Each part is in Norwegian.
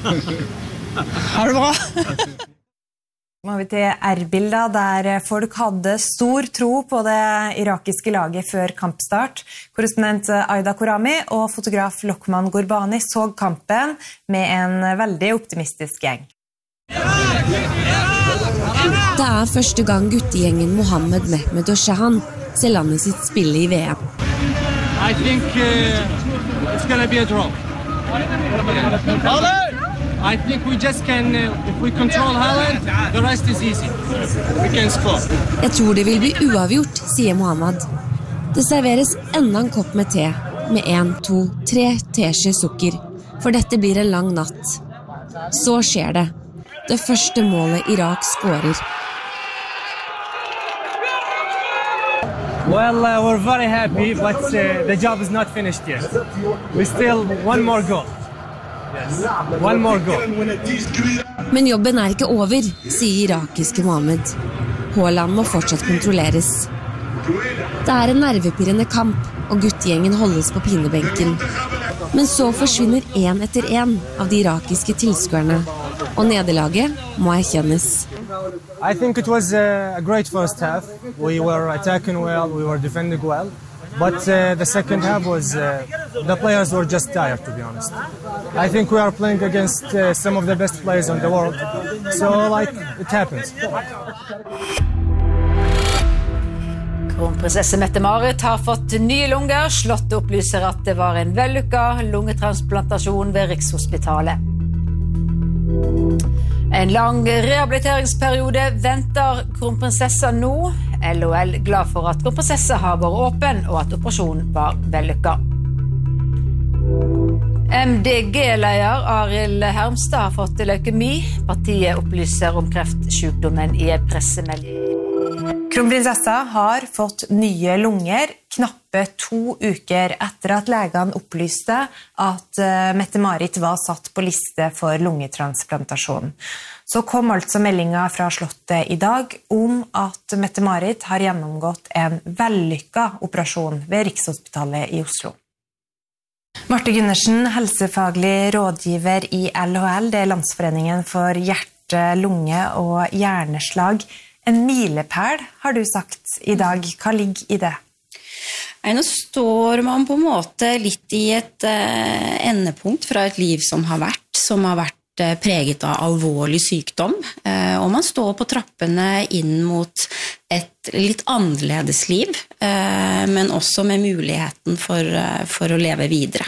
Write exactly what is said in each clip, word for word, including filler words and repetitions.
Ha det bra! Nå har vi til Erbil da, der folk hadde stor tro på det irakiske laget før kampstart. Korrespondent Aida Korami og fotograf Lokman Gurbani så kampen med en veldig optimistisk gjeng. Det er første gang guttegjengen Mohammed, Mehmed og Shahan ser landet sitt spille i V M. I think uh, it's gonna be a draw. I think we just can, uh, if we control Haaland, the rest is easy. We can score. Jeg tror det vil bli uavgjort, sier Mohammed. Det serveres enda en kopp med te, med en, to, tre teskjeer sukker, for dette blir en lang natt. Så skjer det. Det første målet Irak skårer. Well, uh, we're very happy, but uh, the job is not finished yet. We still one more goal. Yes. One more goal. Men jobben er ikke over, sier irakiske Mohammed. Haaland må fortsatt kontrolleres. Det er en nervepirrende kamp, og guttegjengen holdes på pinebenken. Men så forsvinner en etter en av de irakiske tilskuerne, og nederlaget må erkjennes. I think it was a great first half. We were attacking well, we were defending well. But uh, the second half was, uh, the players were just tired, to be honest. I think we are playing against uh, some of the best players in the world. So, like, it happens. Kronprinsesse Mette-Marit har fått nye lunger. Slottet opplyser at det var en vellykket lungetransplantasjon ved Rikshospitalet. En lang rehabiliteringsperiode venter kronprinsessa nå. L O L glad for at kronprinsessa har vært åpen og at operasjonen var vellykket. M D G-leder Arild Hermstad har fått leukemi. Partiet opplyser om kreftsykdommen i en pressemelding. Kronprinsessa har fått nye lunger knappe to uker etter at legene opplyste at Mette-Marit var satt på liste for lungetransplantasjon. Så kom altså meldingen fra Slottet i dag om at Mette-Marit har gjennomgått en vellykket operasjon ved Rikshospitalet i Oslo. Marte Gundersen, helsefaglig rådgiver i L H L, det er Landsforeningen for hjerte, lunge og hjerneslag. En milepæl, har du sagt i dag. Hva ligger i det? Nå står man på en måte litt i et eh, endepunkt fra et liv som har vært, som har vært eh, preget av alvorlig sykdom, eh, og man står på trappene inn mot et litt annerledes liv, eh, men også med muligheten for, eh, for å leve videre.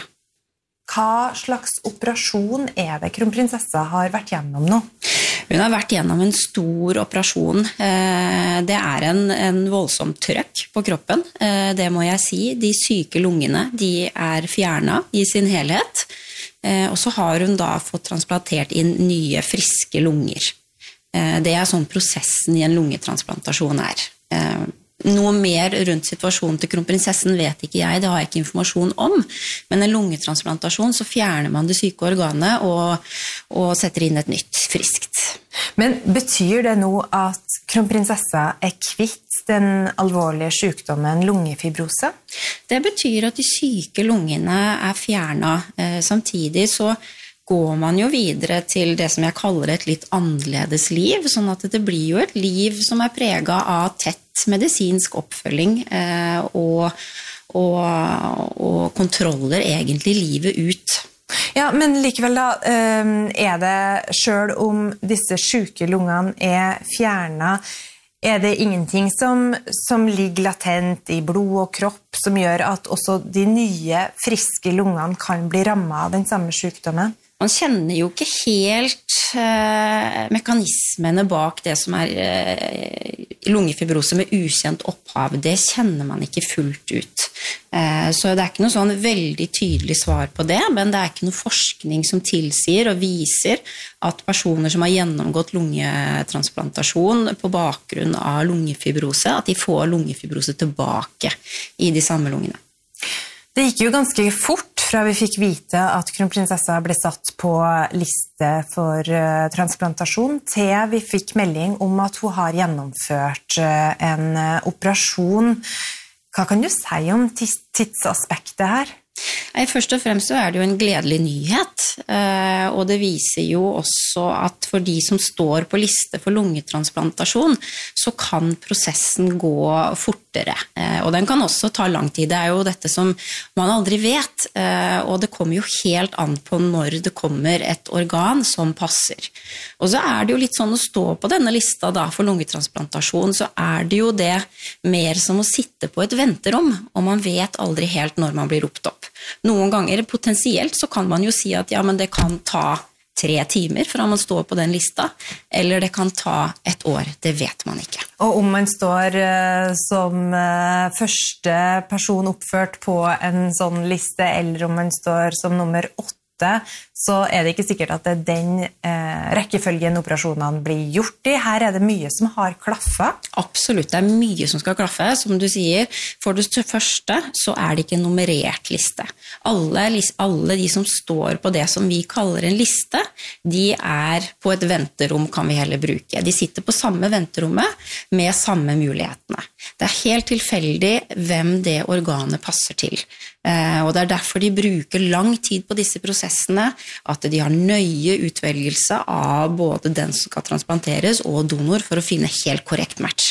Hva slags operasjon er det kronprinsessa har vært gjennom nå? Hun har vært gjennom en stor operasjon. Det er en, en voldsom trøkk på kroppen, det må jeg si. De syke lungene, de er fjernet i sin helhet. Og så har hun da fått transplantert inn nye, friske lunger. Det er sånn prosessen i en lungetransplantasjon er. Noe mer rundt situasjonen til kronprinsessen vet ikke jeg, det har jeg ikke informasjon om. Men en lungetransplantasjon så fjerner man det syke organet og, og setter inn et nytt, friskt. Men betyr det nå at kronprinsessa er kvitt den alvorlige sykdommen lungefibrose? Det betyr at de syke lungene er fjernet. Samtidig så går man jo videre til det som jeg kaller et litt annerledes liv, sånn at det blir jo et liv som er preget av tett medisinsk oppfølging eh, og, og, og kontroller egentlig livet ut. Ja, men likevel da, er det selv om disse syke lungene er fjernet, er det ingenting som, som ligger latent i blod og kropp som gjør at også de nye, friske lungene kan bli rammet av den samme sykdommen? Man kjenner jo ikke helt eh, mekanismene bak det som er eh, lungefibrose med ukjent opphav. Det kjenner man ikke fullt ut. Eh, så det er ikke noe sånn veldig tydelig svar på det, men det er ikke noe forskning som tilsier og viser at personer som har gjennomgått lungetransplantasjon på bakgrunn av lungefibrose, at de får lungefibrose tilbake i de samme lungene. Det gikk jo ganske fort fra vi fikk vite at kronprinsessa ble satt på liste for uh, transplantasjon, til vi fikk melding om at hun har gjennomført uh, en uh, operasjon. Hva kan du si om tidsaspektet her? Nei, først og fremst så er det jo en gledelig nyhet, og det viser jo også at for de som står på liste for lungetransplantasjon, så kan prosessen gå fortere, og den kan også ta lang tid. Det er jo dette som man aldri vet, og det kommer jo helt an på når det kommer et organ som passer. Og så er det jo litt sånn å stå på denne lista da for lungetransplantasjon, så er det jo det mer som å sitte på et venterom, og man vet aldri helt når man blir ropt opp. Noen ganger potensielt så kan man jo si at ja, men det kan ta tre timer fra man står på den lista, eller det kan ta et år, det vet man ikke. Og om man står uh, som uh, første person oppført på en sånn liste, eller om man står som nummer åtte, så er det ikke sikkert at det er den eh, rekkefølgen operasjonene blir gjort i. Her er det mye som har klaffet. Absolutt, det er mye som skal klaffe. Som du sier, for det første så er det ikke en nummerert liste. Alle, alle de som står på det som vi kaller en liste, de er på et venterom, kan vi heller bruke. De sitter på samme venterommet med samme mulighetene. Det er helt tilfeldig hvem det organet passer til. Eh, og det er derfor de bruker lang tid på disse prosessene, at de har nøye utvelgelse av både den som skal transplanteres og donor for å finne helt korrekt match.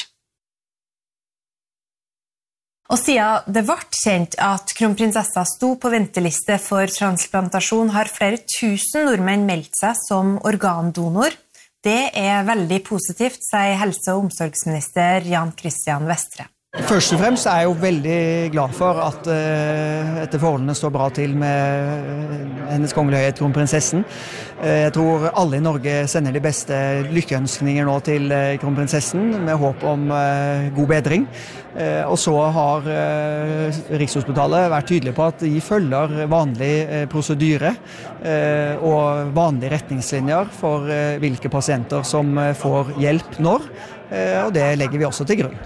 Og siden det ble kjent at kronprinsessa sto på venteliste for transplantasjon, har flere tusen nordmenn meldt seg som organdonor. Det er veldig positivt, sier helse- og omsorgsminister Jan Christian Vestre. Først og fremst er jeg jo veldig glad for at uh, etter forholdene står bra til med hennes kongelige høyhet kronprinsessen. Uh, jeg tror alle i Norge sender de beste lykkeønskninger nå til uh, kronprinsessen med håp om uh, god bedring. Uh, og så har uh, Rikshospitalet vært tydelig på at de følger vanlig uh, prosedyre uh, og vanlige retningslinjer for uh, hvilke pasienter som uh, får hjelp når, uh, og det legger vi også til grunn.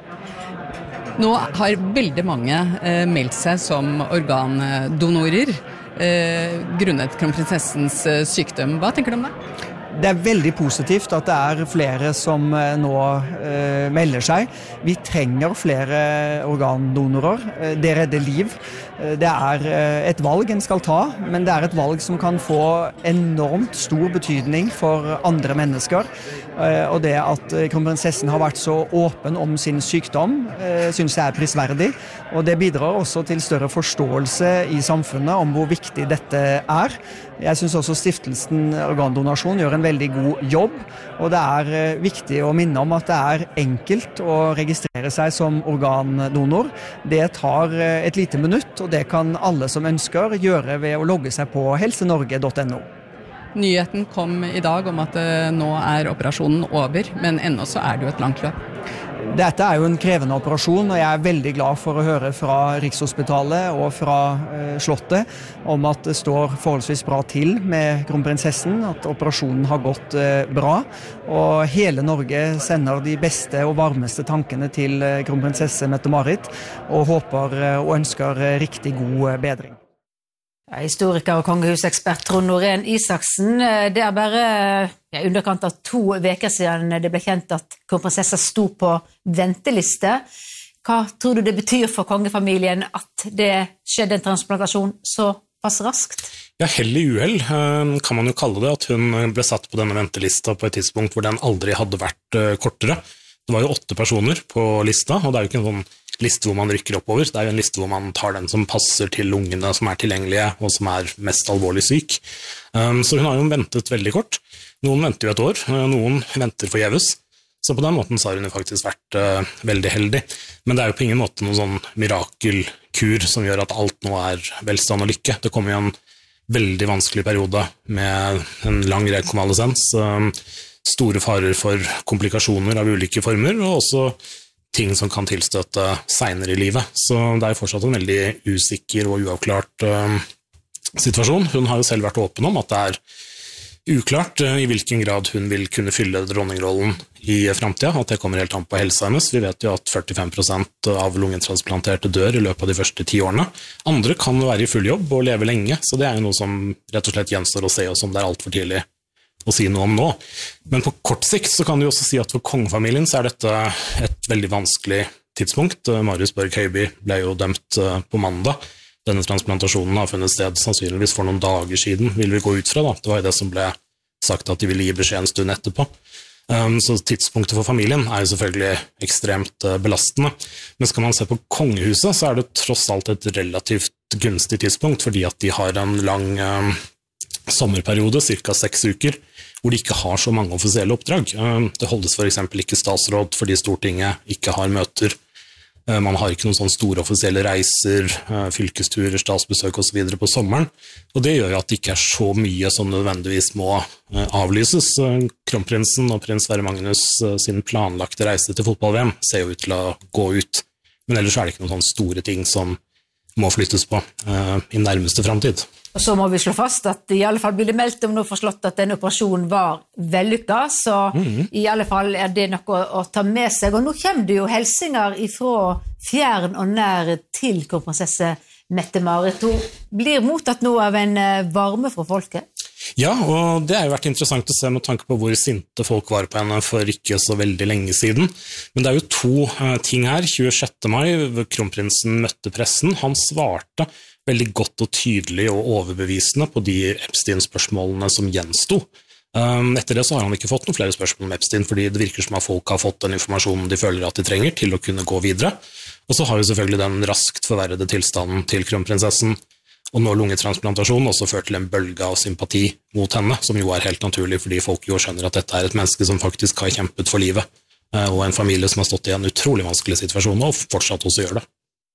Nå har veldig mange eh, meldt seg som organdonorer eh, grunnet kronprinsessens eh, sykdom. Hva tenker du om det? Det er veldig positivt at det er flere som nå eh, melder seg. Vi trenger flere organdonorer. Det redder liv. Det er et valg en skal ta, men det er et valg som kan få enormt stor betydning for andre mennesker. Og det at kronprinsessen har vært så åpen om sin sykdom, synes jeg er prisverdig. Og det bidrar også til større forståelse i samfunnet om hvor viktig dette er. Jeg synes også stiftelsen Organdonasjon gjør en veldig god jobb, og det er viktig å minne om at det er enkelt å registrere seg som organdonor. Det tar et lite minutt, og det kan alle som ønsker gjøre ved å logge seg på helsenorge punktum no. Nyheten kom i dag om at nå er operasjonen over, men ennå så er det jo et langt løp. Dette er jo en krevende operasjon, og jeg er veldig glad for å høre fra Rikshospitalet og fra eh, Slottet om at det står forholdsvis bra til med kronprinsessen, at operasjonen har gått eh, bra, og hele Norge sender de beste og varmeste tankene til eh, kronprinsesse Mette-Marit, og håper eh, og ønsker eh, riktig god eh, bedring. Ja, historiker og kongehusekspert Trond Norén Isaksen, det er bare ja, underkant av to veker siden det ble kjent at kronprinsessa sto på venteliste. Hva tror du det betyr for kongefamilien at det skjedde en transplantasjon så pass raskt? Ja, hell i uhell kan man jo kalle det, at hun ble satt på denne ventelista på et tidspunkt hvor den aldri hadde vært kortere. Det var jo åtte personer på lista, og det er jo ikke en sånn liste hvor man rykker oppover. Det er jo en liste hvor man tar den som passer til lungene som er tilgjengelige, og som er mest alvorlig syk. Så hun har jo ventet veldig kort. Noen venter jo et år, noen venter forgjeves. Så på den måten så har hun jo faktisk vært uh, veldig heldig. Men det er jo på ingen måte noen sånn mirakelkur som gjør at alt nå er velstand og lykke. Det kommer jo en veldig vanskelig periode med en lang rekonvalesens, um, store farer for komplikasjoner av ulike former, og også ting som kan tilstøte senere i livet. Så det er jo fortsatt en veldig usikker og uavklart uh, situasjon. Hun har jo selv vært åpen om at det er uklart uh, i hvilken grad hun vil kunne fylle dronningrollen i fremtiden, at det kommer helt an på helsa hennes. Vi vet jo at førtifem prosent av lungetransplanterte dør i løpet av de første ti årene. Andre kan være i full jobb og leve lenge, så det er jo noe som rett og slett gjenstår å se, og som det er alt for tidlig å si noe om nå. Men på kort sikt så kan du også si at for kongefamilien så er dette et veldig vanskelig tidspunkt. Marius Borg Høiby ble jo dømt på mandag. denne transplantasjonen har funnet sted sannsynligvis for noen dager siden, vil vi gå ut fra da. Det var jo det som ble sagt at de ville gi beskjed en stund etterpå. Um, så tidspunktet for familien er jo selvfølgelig ekstremt uh, belastende. Men skal man se på kongehuset, så er det tross alt et relativt gunstig tidspunkt, fordi at de har en lang um, sommerperiode, cirka seks uker, hvor de ikke har så mange offisielle oppdrag. Um, det holdes for eksempel ikke statsråd fordi Stortinget ikke har møter. Man har ikke noen sånne store offisielle reiser, fylkesturer, statsbesøk og så videre på sommeren, og det gjør at det ikke er så mye som nødvendigvis må avlyses. Kronprinsen og prins Sverre Magnus sin planlagte reise til fotball-V M ser jo ut til å gå ut, men ellers er det ikke noen sånne store ting som må flyttes på i nærmeste fremtid. Og så må vi slå fast at i alle fall blir det meldt om noe forslått at denne operasjonen var vellykket, så mm. i alle fall er det noe å, å ta med seg. Og nå kommer det jo helsinger ifra fjern og nær til kronprinsesse Mette-Marit. Hun blir mottatt nå av en varme fra folket. Ja, og det har jo vært interessant å se med tanke på hvor sinte folk var på henne for ikke så veldig lenge siden. Men det er jo to uh, ting her. tjuesjette mai, kronprinsen møtte pressen. Han svarte veldig godt og tydelig og overbevisende på de Epstein-spørsmålene som gjensto. Um, etter det så har han ikke fått noen flere spørsmål om Epstein, fordi det virker som at folk har fått den informasjonen de føler at de trenger til å kunne gå videre. Og så har jo selvfølgelig den raskt forverrede tilstanden til kronprinsessen, og nå lungetransplantasjon også ført til en bølge av sympati mot henne, som jo er helt naturlig, fordi folk jo skjønner at dette er et menneske som faktisk har kjempet for livet, og en familie som har stått i en utrolig vanskelig situasjon, og fortsatt også gjør det.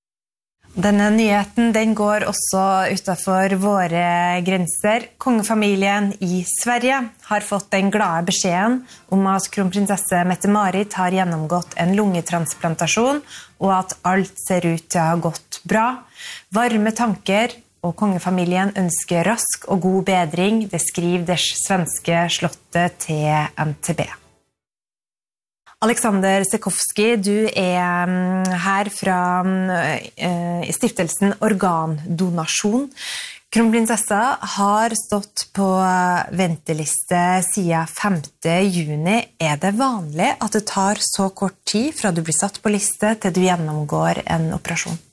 Denne nyheten den går også utenfor våre grenser. Kongefamilien i Sverige har fått den glade beskjeden om at kronprinsesse Mette-Marit har gjennomgått en lungetransplantasjon, og at alt ser ut til å ha gått bra. Varme tanker, og kongefamilien ønsker rask og god bedring, det skriver det svenske slottet til N T B. Alexander Sekowski, du er her fra stiftelsen Organdonasjon. Kronprinsessa har stått på venteliste siden femte juni. Er det vanlig at det tar så kort tid fra du blir satt på liste til du gjennomgår en operasjon?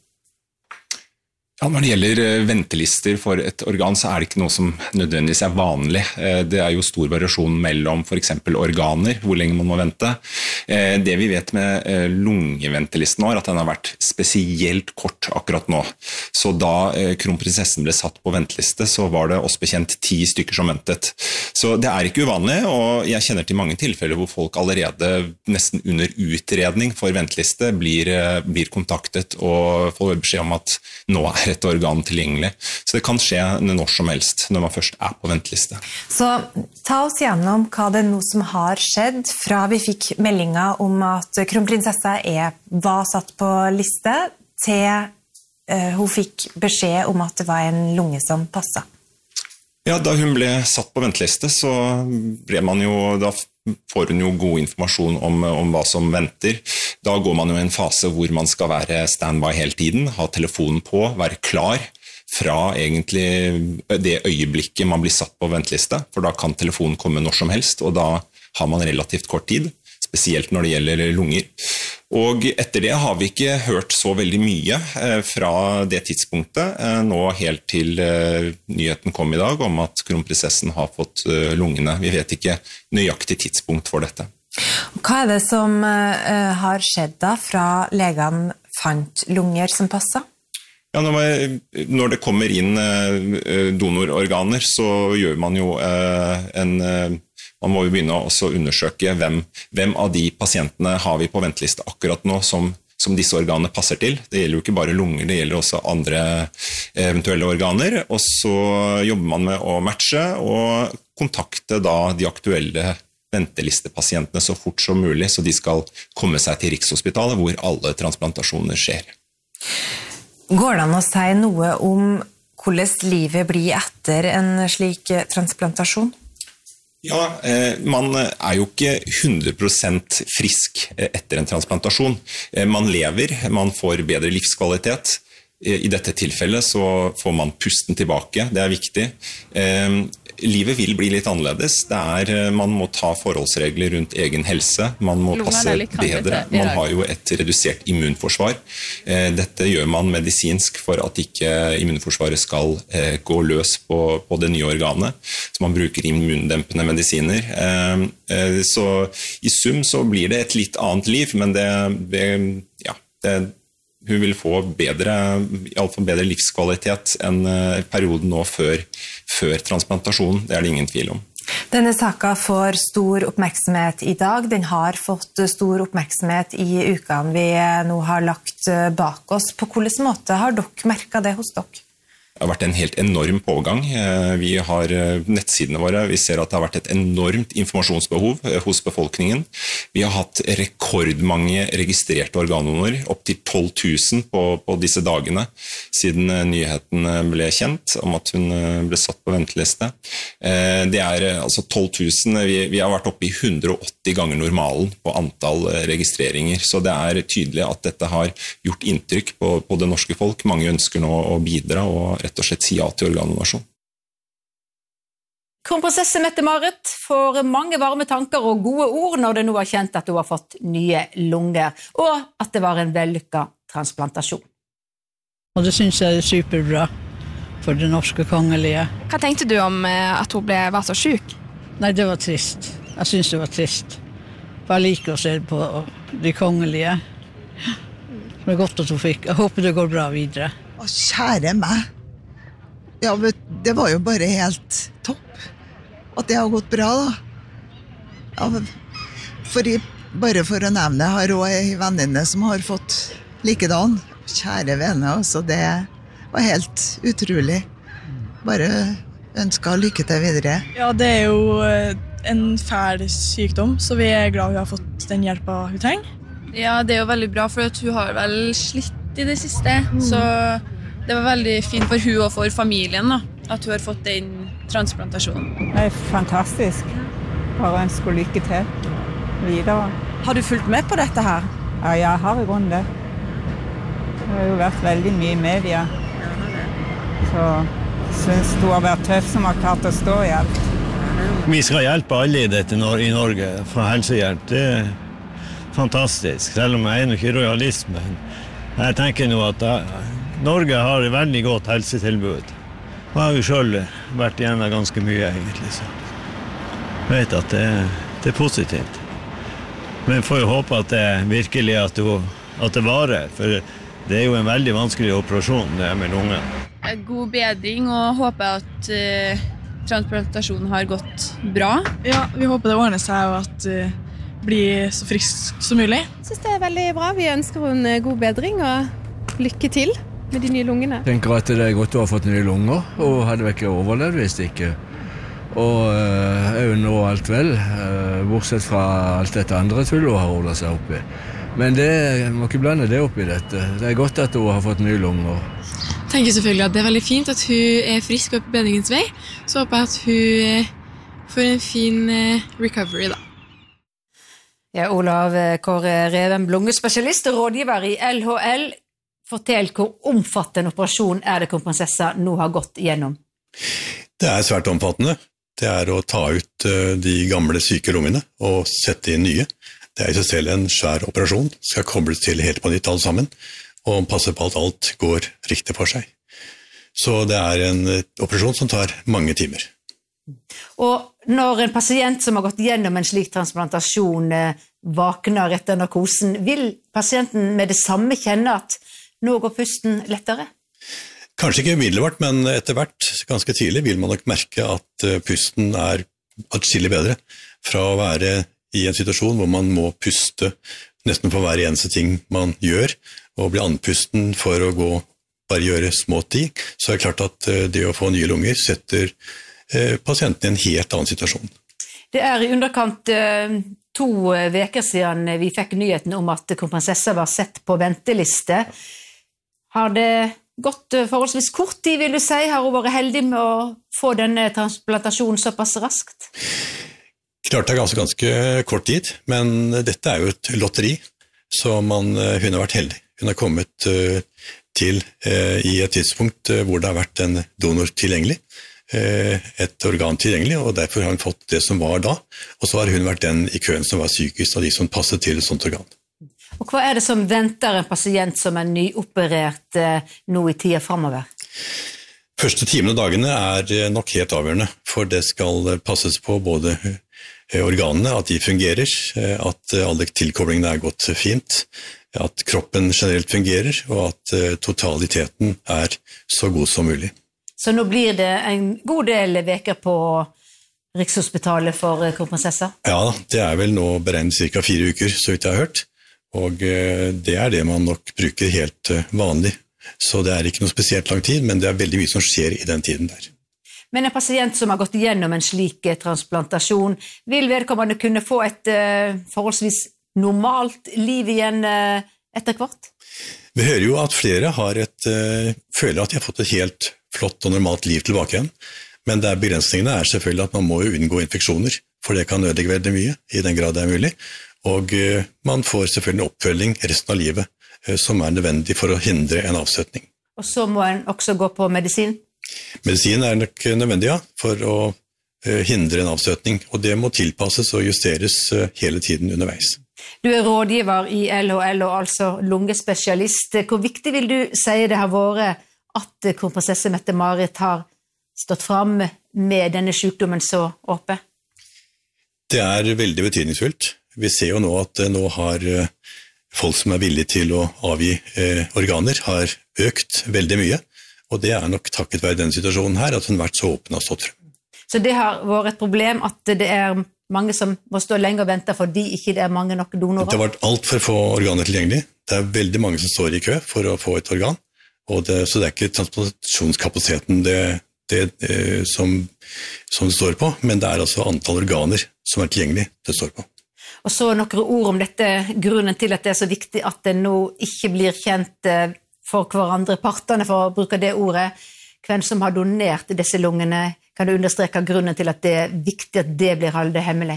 Ja, når det gjelder ventelister for et organ, så er det ikke noe som nødvendigvis er vanlig. Det er jo stor variasjon mellom for eksempel organer, hvor lenge man må vente. Det vi vet med lungeventelisten nå er at den har vært spesielt kort akkurat nå. Så da kronprinsessen ble satt på venteliste, så var det oss bekjent ti stykker som ventet. Så det er ikke uvanlig, og jeg kjenner til mange tilfeller hvor folk allerede nesten under utredning for venteliste blir, blir kontaktet og får beskjed om at nå er et organ tilgjengelig. Så det kan skje når som helst, når man først er på venteliste. Så ta oss gjennom hva det er noe som har skjedd fra vi fikk meldinger om at kronprinsessa er, var satt på liste, til uh, hun fikk beskjed om at det var en lunge som passet. Ja, da hun ble satt på venteliste, så ble man jo, da får hun jo god informasjon om, om hva som venter. Da går man jo i en fase hvor man skal være standby hele tiden, ha telefonen på, være klar fra egentlig det øyeblikket man blir satt på venteliste, for da kan telefonen komme når som helst, og da har man relativt kort tid, spesielt når det gjelder lunger. Og etter det har vi ikke hørt så veldig mye fra det tidspunktet, nå helt til nyheten kom i dag om at kronprinsessen har fått lungene. Vi vet ikke nøyaktig tidspunkt for dette. Hva er det som har skjedd da fra legene fant lunger som passet? Ja, når det kommer inn donororganer, så gjør man jo en... Man må jo begynne å også undersøke hvem, hvem av de pasientene har vi på venteliste akkurat nå som, som disse organene passer til. Det gjelder jo ikke bare lunger, det gjelder også andre eventuelle organer. Og så jobber man med å matche og kontakte da de aktuelle ventelistepasientene så fort som mulig, så de skal komme seg til Rikshospitalet hvor alle transplantasjoner skjer. Går det an å si noe om hvordan livet blir etter en slik transplantasjon? Ja, man er jo ikke hundre prosent frisk etter en transplantasjon. Man lever, man får bedre livskvalitet, I dette tilfellet så får man pusten tilbake, det er viktig. Eh, livet vil bli litt annerledes. Det er, man må ta forholdsregler rundt egen helse, man må passe bedre. Man har jo et redusert immunforsvar. Eh, dette gjør man medisinsk for at ikke immunforsvaret skal eh, gå løs på, på det nye organet. Så man bruker immundempende medisiner. Eh, eh, så i sum så blir det et litt annet liv, men det, det ja, det hun vil få bedre, i alle fall bedre livskvalitet enn perioden nå før, før transplantasjonen. Det er det ingen tvil om. Denne saken får stor oppmerksomhet i dag. Den har fått stor oppmerksomhet i ukene vi nå har lagt bak oss. På hvilken måte har dere merket det hos dere? Det har vært en helt enorm pågang. Vi har nettsidene våre, vi ser at det har vært et enormt informasjonsbehov hos befolkningen. Vi har hatt rekordmange registrerte organdonorer, opp til tolv tusen på, på disse dagene, siden nyheten ble kjent om at hun ble satt på venteliste. Det er altså tolv tusen, vi, vi har vært oppe i hundre og åtti ganger normalen på antall registreringer, så det er tydelig at dette har gjort inntrykk på, på det norske folk. Mange ønsker nå å bidra og rett og slett si ja til organdonasjon. Kronprinsesse Mette-Marit får mange varme tanker og gode ord når det nå har kjent at hun har fått nye lunger, og at det var en vellykket transplantasjon. Og det synes jeg er superbra for det norske kongelige. Hva tenkte du om at hun ble, var så syk? Nei, det var trist. Jeg synes det var trist. For jeg liker å se på de kongelige. Det er godt at hun fikk. Jeg håper det går bra videre. Å, kjære meg. Ja, det var jo bare helt topp at det har gått bra da. Ja, for jeg, bare for å nevne, jeg har også en venninne som har fått likedan. Kjære vene, altså, det var helt utrolig. Bare ønsker lykke til videre. Ja, det er jo en fæl sykdom, så vi er glad hun har fått den hjelpen hun trenger. Ja, det er jo veldig bra, for hun har vel slitt i det siste, mm. så det var veldig fint for hun og for familien da, at hun har fått den transplantasjonen. Det er fantastisk. Bare ønsker lykke til videre. Har du fulgt med på dette her? Ja, jeg har i grunnen det. Det har jo vært veldig mye i media. Så jeg synes du har vært tøff som har klart å stå i alt. Vi skal hjelpe alle i dette i Norge for helsehjelp. Det er fantastisk, selv om jeg er ikke royalist, men jeg tenker nå at Norge har et veldig godt helsetilbud. Jeg har jo selv vært igjennom ganske mye, egentlig. Så jeg vet at det, det er positivt. Men jeg får jo håpe at det virkelig at det, at det varer, for det er jo en veldig vanskelig operasjon, det med lungen. God bedring, og håper at uh, transplantasjonen har gått bra. Ja, vi håper det ordner seg, og at uh, blir så frisk som mulig. Jeg synes det er veldig bra. Vi ønsker en god bedring, og lykke til med de nye lungene. Jeg tenker at det er godt å ha fått nye lunger, og hadde vi ikke overlevd hvis ikke. Og øh, jeg unner nå alt vel, øh, bortsett fra alt dette andre tullet hun har ordnet seg opp i. Men det, jeg må ikke blande det opp i dette. Det er godt at hun har fått nye lunger. Jeg tenker selvfølgelig at det er veldig fint at hun er frisk og på bedringens vei. Så håper jeg at hun får en fin recovery da. Ja, Olav Kåre Reven, lungespesialist og rådgiver i L H L. Fortell hvor omfattende operasjon er det kronprinsessa nå har gått igjennom? Det er svært omfattende. Det er å ta ut de gamle syke lungene og sette inn nye. Det er i seg selv en svær operasjon. Skal kobles til helt på nytt alle sammen, og passe på at alt går riktig for seg. Så det er en operasjon som tar mange timer. Og når en pasient som har gått gjennom en slik transplantasjon vakner etter narkosen, vil pasienten med det samme kjenne at nå går pusten lettere? Kanskje ikke umiddelbart, men etter hvert, ganske tidlig, vil man nok merke at pusten er atskillig bedre. Fra å være i en situasjon hvor man må puste nesten for hver eneste ting man gjør, og bli andpusten for å gå, bare gjøre små ting, så er det klart at det å få nye lunger setter pasienten i en helt annen situasjon. Det er i underkant to veker siden vi fikk nyheten om at kronprinsessa var sett på venteliste. Har det gått forholdsvis kort tid, vil du si? Har hun vært heldig med å få denne transplantasjonen såpass raskt? Klart det er ganske, ganske kort tid, men dette er jo et lotteri, så man, hun har vært heldig. Hun har kommet til eh, i et tidspunkt hvor det har vært en donor tilgjengelig, eh, et organ tilgjengelig, og derfor har hun fått det som var da, og så har hun vært den i køen som var sykest av de som passet til et sånt organ. Og hva er det som venter en pasient som er nyoperert eh, nå i tida fremover? Første timen og dagene er nok helt avgjørende, for det skal passes på både organene, at de fungerer, at alle tilkoblingene er gått fint, at kroppen generelt fungerer, og at totaliteten er så god som mulig. Så nå blir det en god del veker på Rikshospitalet for kronprinsessa? Ja, det er vel nå beregnet cirka fire uker, så vidt jeg har hørt, og det er det man nok bruker helt vanlig. Så det er ikke noe spesielt lang tid, men det er veldig mye som skjer i den tiden der. Men en pasient som har gått igjennom en slik transplantasjon, vil vedkommende kunne få et uh, forholdsvis normalt liv igjen uh, etter hvert? Vi hører jo at flere har et, uh, føler at de har fått et helt flott og normalt liv tilbake igjen, men det er begrensningene er selvfølgelig at man må jo unngå infeksjoner, for det kan ødelegge veldig mye, i den grad det er mulig, og uh, man får selvfølgelig en oppfølging resten av livet, uh, som er nødvendig for å hindre en avstøtning. Og så må en også gå på medisin? Medisin er nok nødvendig, ja, for å uh, hindre en avstøtning, og det må tilpasses og justeres uh, hele tiden underveis. Du er rådgiver i L H L, og altså lungespesialist. Hvor viktig vil du si det har vært at kronprinsesse Mette-Marit har stått fram med denne sykdommen så åpen? Det er veldig betydningsfullt. Vi ser jo nå at uh, nå har uh, folk som er villige til å avgi uh, organer, har økt veldig mye. Og det er nok takket være denne situasjonen her, at hun har vært så åpen og stått frem. Så det har vært et problem at det er mange som må stå lenge og vente fordi ikke det er mange nok donorer? Det har vært alt for få organer tilgjengelig. Det er veldig mange som står i kø for å få et organ, og det, så det er ikke transplantasjonskapasiteten det, det, det, som, som det står på, men det er altså antall organer som er tilgjengelig det står på. Og så noen ord om dette, grunnen til at det er så viktig at det nå ikke blir kjent for hverandre partene, for å bruke det ordet, hvem som har donert disse lungene. Kan du understreke grunnen til at det er viktig at det blir holdt hemmelig?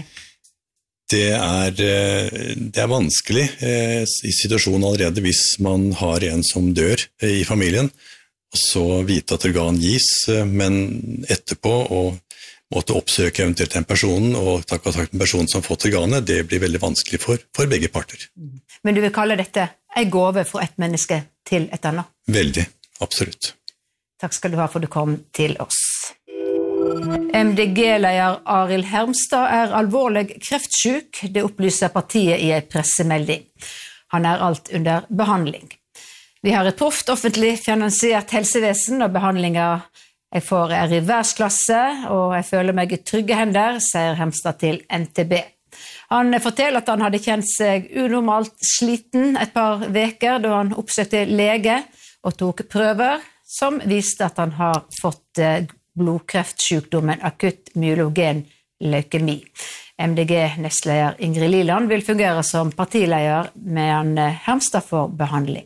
Det er, det er vanskelig i situasjonen allerede hvis man har en som dør i familien, og så vite at organ gis, men etterpå å måtte oppsøke eventuelt en person og ta kontakt med en person som har fått organet, det blir veldig vanskelig for, for begge parter. Men du vil kalle dette en gave fra et menneske til et annet? Veldig, absolutt. Takk skal du ha for du kom til oss. M D G-leder Arild Hermstad er alvorlig kreftsyk, det opplyser partiet i en pressemelding. Han er alt under behandling. Vi har et proft offentlig finansiert helsevesen, og behandlinger jeg får er i verdensklasse, og jeg føler meg i trygge hender, sier Hermstad til N T B. Han forteller at han hadde kjent seg unormalt sliten et par veker da han oppsøkte lege og tok prøver som viste at han har fått blodkreftsykdommen akutt myelogen leukemi. M D G-nestleder Ingrid Liland vil fungere som partileder medan Hermstad får behandling.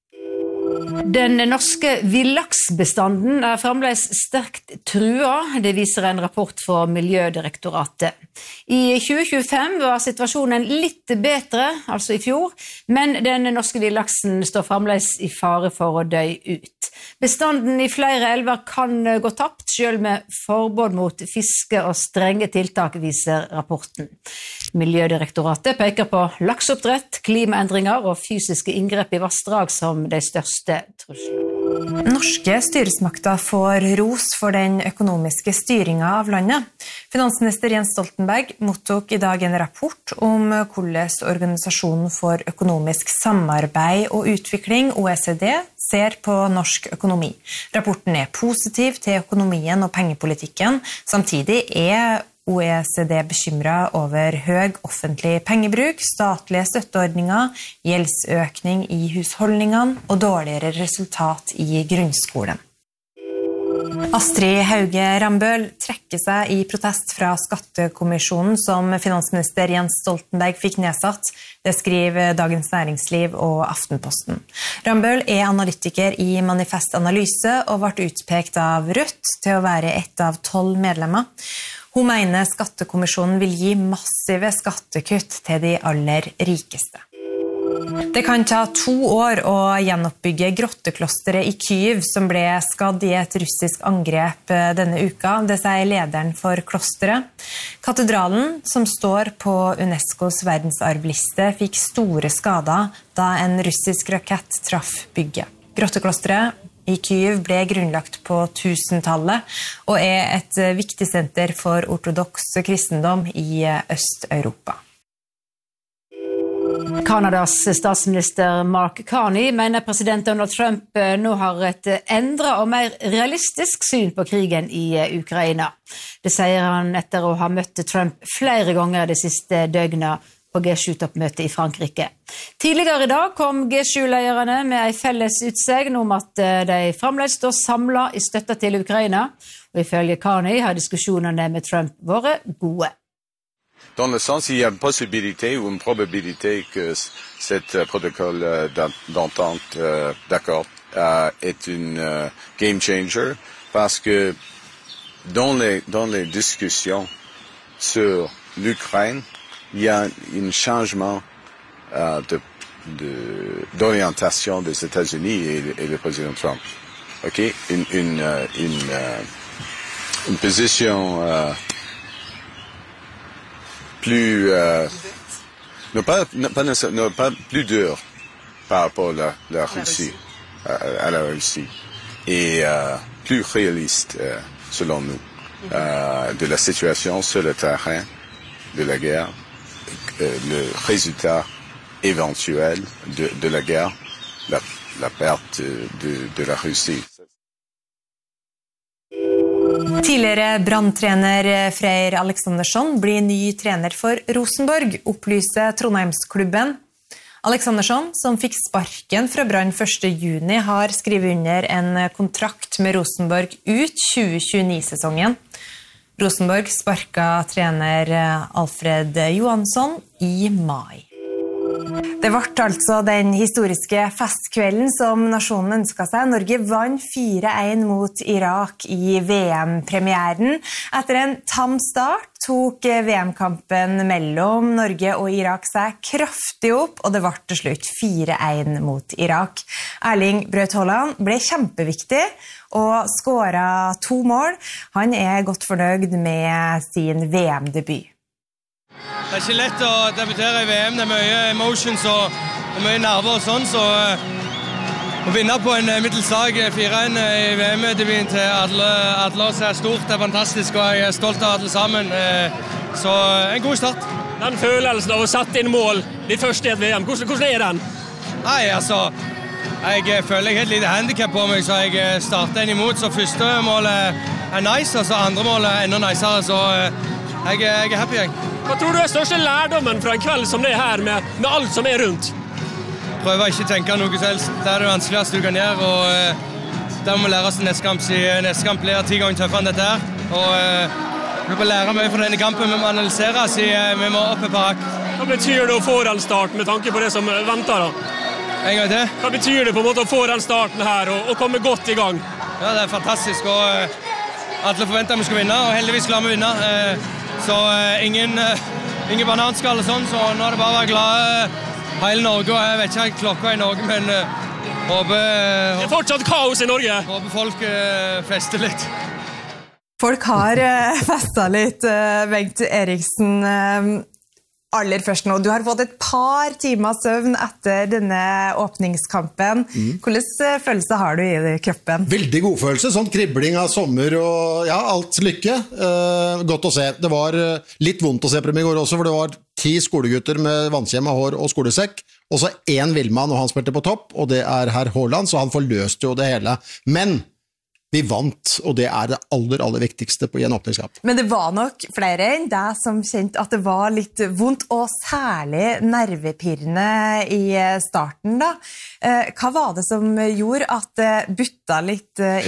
Den norske villaksbestanden er fremdeles sterkt trua, det viser en rapport fra Miljødirektoratet. I tjue tjuefem var situasjonen litt bedre, altså i fjor, men den norske villaksen står fremdeles i fare for å dø ut. Bestanden i flere elver kan gå tapt, selv med forbud mot fiske og strenge tiltak, viser rapporten. Miljødirektoratet peker på lakseoppdrett, klimaendringer og fysiske inngrep i vassdrag som de største truslene. Norske styresmakter får ros for den økonomiske styringen av landet. Finansminister Jens Stoltenberg mottok i dag en rapport om hvordan Organisasjonen for økonomisk samarbeid og utvikling, O E C D, ser på norsk økonomi. Rapporten er positiv til økonomien og pengepolitikken. Samtidig er O E C D bekymret over høy offentlig pengebruk, statlige støtteordninger, gjeldsøkning i husholdningene og dårligere resultat i grunnskolen. Astrid Hauge Rambøll trekker seg i protest fra skattekommisjonen som finansminister Jens Stoltenberg fikk nedsatt. Det skriver Dagens Næringsliv og Aftenposten. Rambøll er analytiker i Manifest Analyse og ble utpekt av Rødt til å være ett av tolv medlemmer. Hun mener skattekommisjonen vil gi massive skattekutt til de aller rikeste. Det kan ta to år å gjenoppbygge grotteklosteret i Kyiv, som ble skadd i et russisk angrep denne uka. Det sier lederen for klosteret. Katedralen, som står på UNESCOs verdensarvliste, fikk store skader da en russisk rakett traff bygget. Grotteklosteret i Kyiv ble grunnlagt på tusentallet og er et viktig senter for ortodoks kristendom i Øst-Europa. Kanadas statsminister Mark Carney mener president Donald Trump nå har et endret og mer realistisk syn på krigen i Ukraina. Det sier han etter å ha møtt Trump flere ganger de siste døgnene på G sju-toppmøtet i Frankrike. Tidligere i dag kom G sju-lederne med en felles utsegn om at de fremdeles står samlet i støtte til Ukraina, og ifølge Carney har diskusjonene med Trump vært gode. Dans le sens, il y a une possibilité ou une probabilité que cette protocole d'entente euh, d'accord euh, est une euh, game changer parce que dans les, dans les discussions sur l'Ukraine, il y a un changement euh, de, de, d'orientation des États-Unis et, et le président Trump. Ok, une, une, une, une position euh, plus euh, non pas non, pas, non, pas plus dur par rapport à la, la Russie à, à la Russie et euh, plus réaliste euh, selon nous euh, de la situation sur le terrain de la guerre, euh, le résultat éventuel de, de la guerre, la, la perte de, de la Russie. Tidligere brandtrener Freyr Aleksandersson blir ny trener for Rosenborg, opplyser Trondheimsklubben. Aleksandersson, som fikk sparken fra Brann første juni, har skrevet under en kontrakt med Rosenborg ut tjue tjueni-sesongen. Rosenborg sparket trener Alfred Johansson i mai. Det ble altså den historiske festkvelden som nasjonen ønsket seg. Norge vant fire en mot Irak i V M-premieren. Etter en tam start tok V M-kampen mellom Norge og Irak seg kraftig opp, og det ble til slutt fire en mot Irak. Erling Braut Haaland ble kjempeviktig og skåret to mål. Han er godt fornøyd med sin V M-debut. Det er ikke lett å debutere i V M, det er mye emotions og, og mye nerver og sånn, så uh, å vinne på en middelslag fire en i V M-debuten til alle, alle oss er stort, det er fantastisk, og jeg er stolt av alle sammen, uh, så uh, en god start. Den følelsen av å sette inn mål, de første i et V M, hvordan, hvordan er den? Nei, altså, jeg føler jeg har et lite handicap på meg, så jeg starter en imot, så første målet er nice, og så andre målet er enda nicere, så uh, jeg, jeg er happy, jeg. Hva tror du er største lærdommen fra en kveld som det her med, med alt som er rundt? Prøver ikke å tenke noe selv. Det er det vanskeligste du kan gjøre, og uh, det må vi lære oss neste kamp. Neste kamp blir ti ganger tøffere enn dette her. Og uh, vi må lære mye fra denne kampen, vi må analysere oss, uh, vi må opp et par hakk. Hva betyr det å få den starten med tanke på det som venter da? En gang til. Hva betyr det på en måte å få den starten her og, og komme godt i gang? Ja, det er fantastisk, og uh, alle forventer at vi skal vinne, og heldigvis klarer vi vinne. Uh, Så uh, ingen, uh, ingen bananskall og sånn, så nå er det bare å være glad uh, hele Norge, og jeg vet ikke klokka i Norge, men uh, håper... Uh, det er fortsatt kaos i Norge! Håper folk uh, fester litt. Folk har uh, festet litt, uh, Bengt Eriksen. Uh, aller først nå, du har fått et par timer søvn etter denne åpningskampen. Mm. Hvordan følelse har du i kroppen? Veldig god følelse, sånn kribling av sommer og ja, alt lykke. Uh, godt å se. Det var litt vondt å se Premier i går også, for det var ti skolegutter med vannkjemmet hår og skolesekk, og så en villmann, og han spilte på topp, og det er herr Haaland, så han forløste jo det hele. Men vi vant, og det er det aller, aller viktigste på en åpningskamp. Men det var nok flere enn deg som kjente at det var litt vondt, og særlig nervepirrende i starten da. Hva var det som gjorde at det butta litt imot?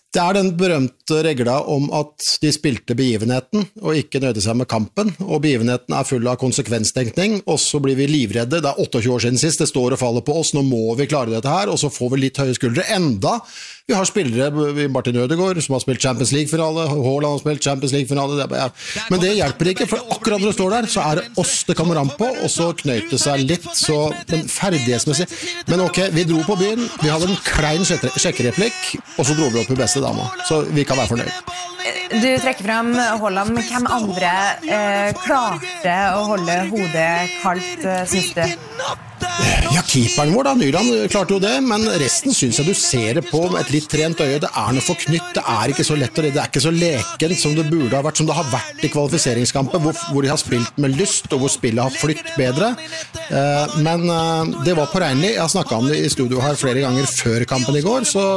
Det er den berømte regla om at de spilte begivenheten, og ikke nøyde seg med kampen, og begivenheten er full av konsekvenstenkning, og så blir vi livredde, det er tjueåtte år siden sist, det står og faller på oss, nå må vi klare dette her, og så får vi litt høye skuldre, enda vi har spillere, Martin Ødegaard, som har spilt Champions League-finale, Haaland har spilt Champions League-finale, men det hjelper ikke, for akkurat når det står der, så er det oss det kommer an på, og så knøyte seg litt, så men ferdighetsmessig, men ok, vi dro på byen, vi hadde en klein sjekkereplikk, og så dro vi opp i beste dama, så vi kan være fornøyd. Du trekker frem Haaland, men hvem andre eh, klarte å holde hodet kaldt, eh, synes du? Ja, keeperen vår da, Nyland klarte jo det, men resten synes jeg du ser det på med et litt trent øye, det er noe forknytt, det er ikke så lett, og det er ikke så leken som det burde ha vært, som det har vært i kvalifiseringskampen, hvor, hvor de har spilt med lyst, og hvor spillet har flytt bedre, eh, men eh, det var påregnelig, jeg har snakket om det i studio her flere ganger før kampen i går, så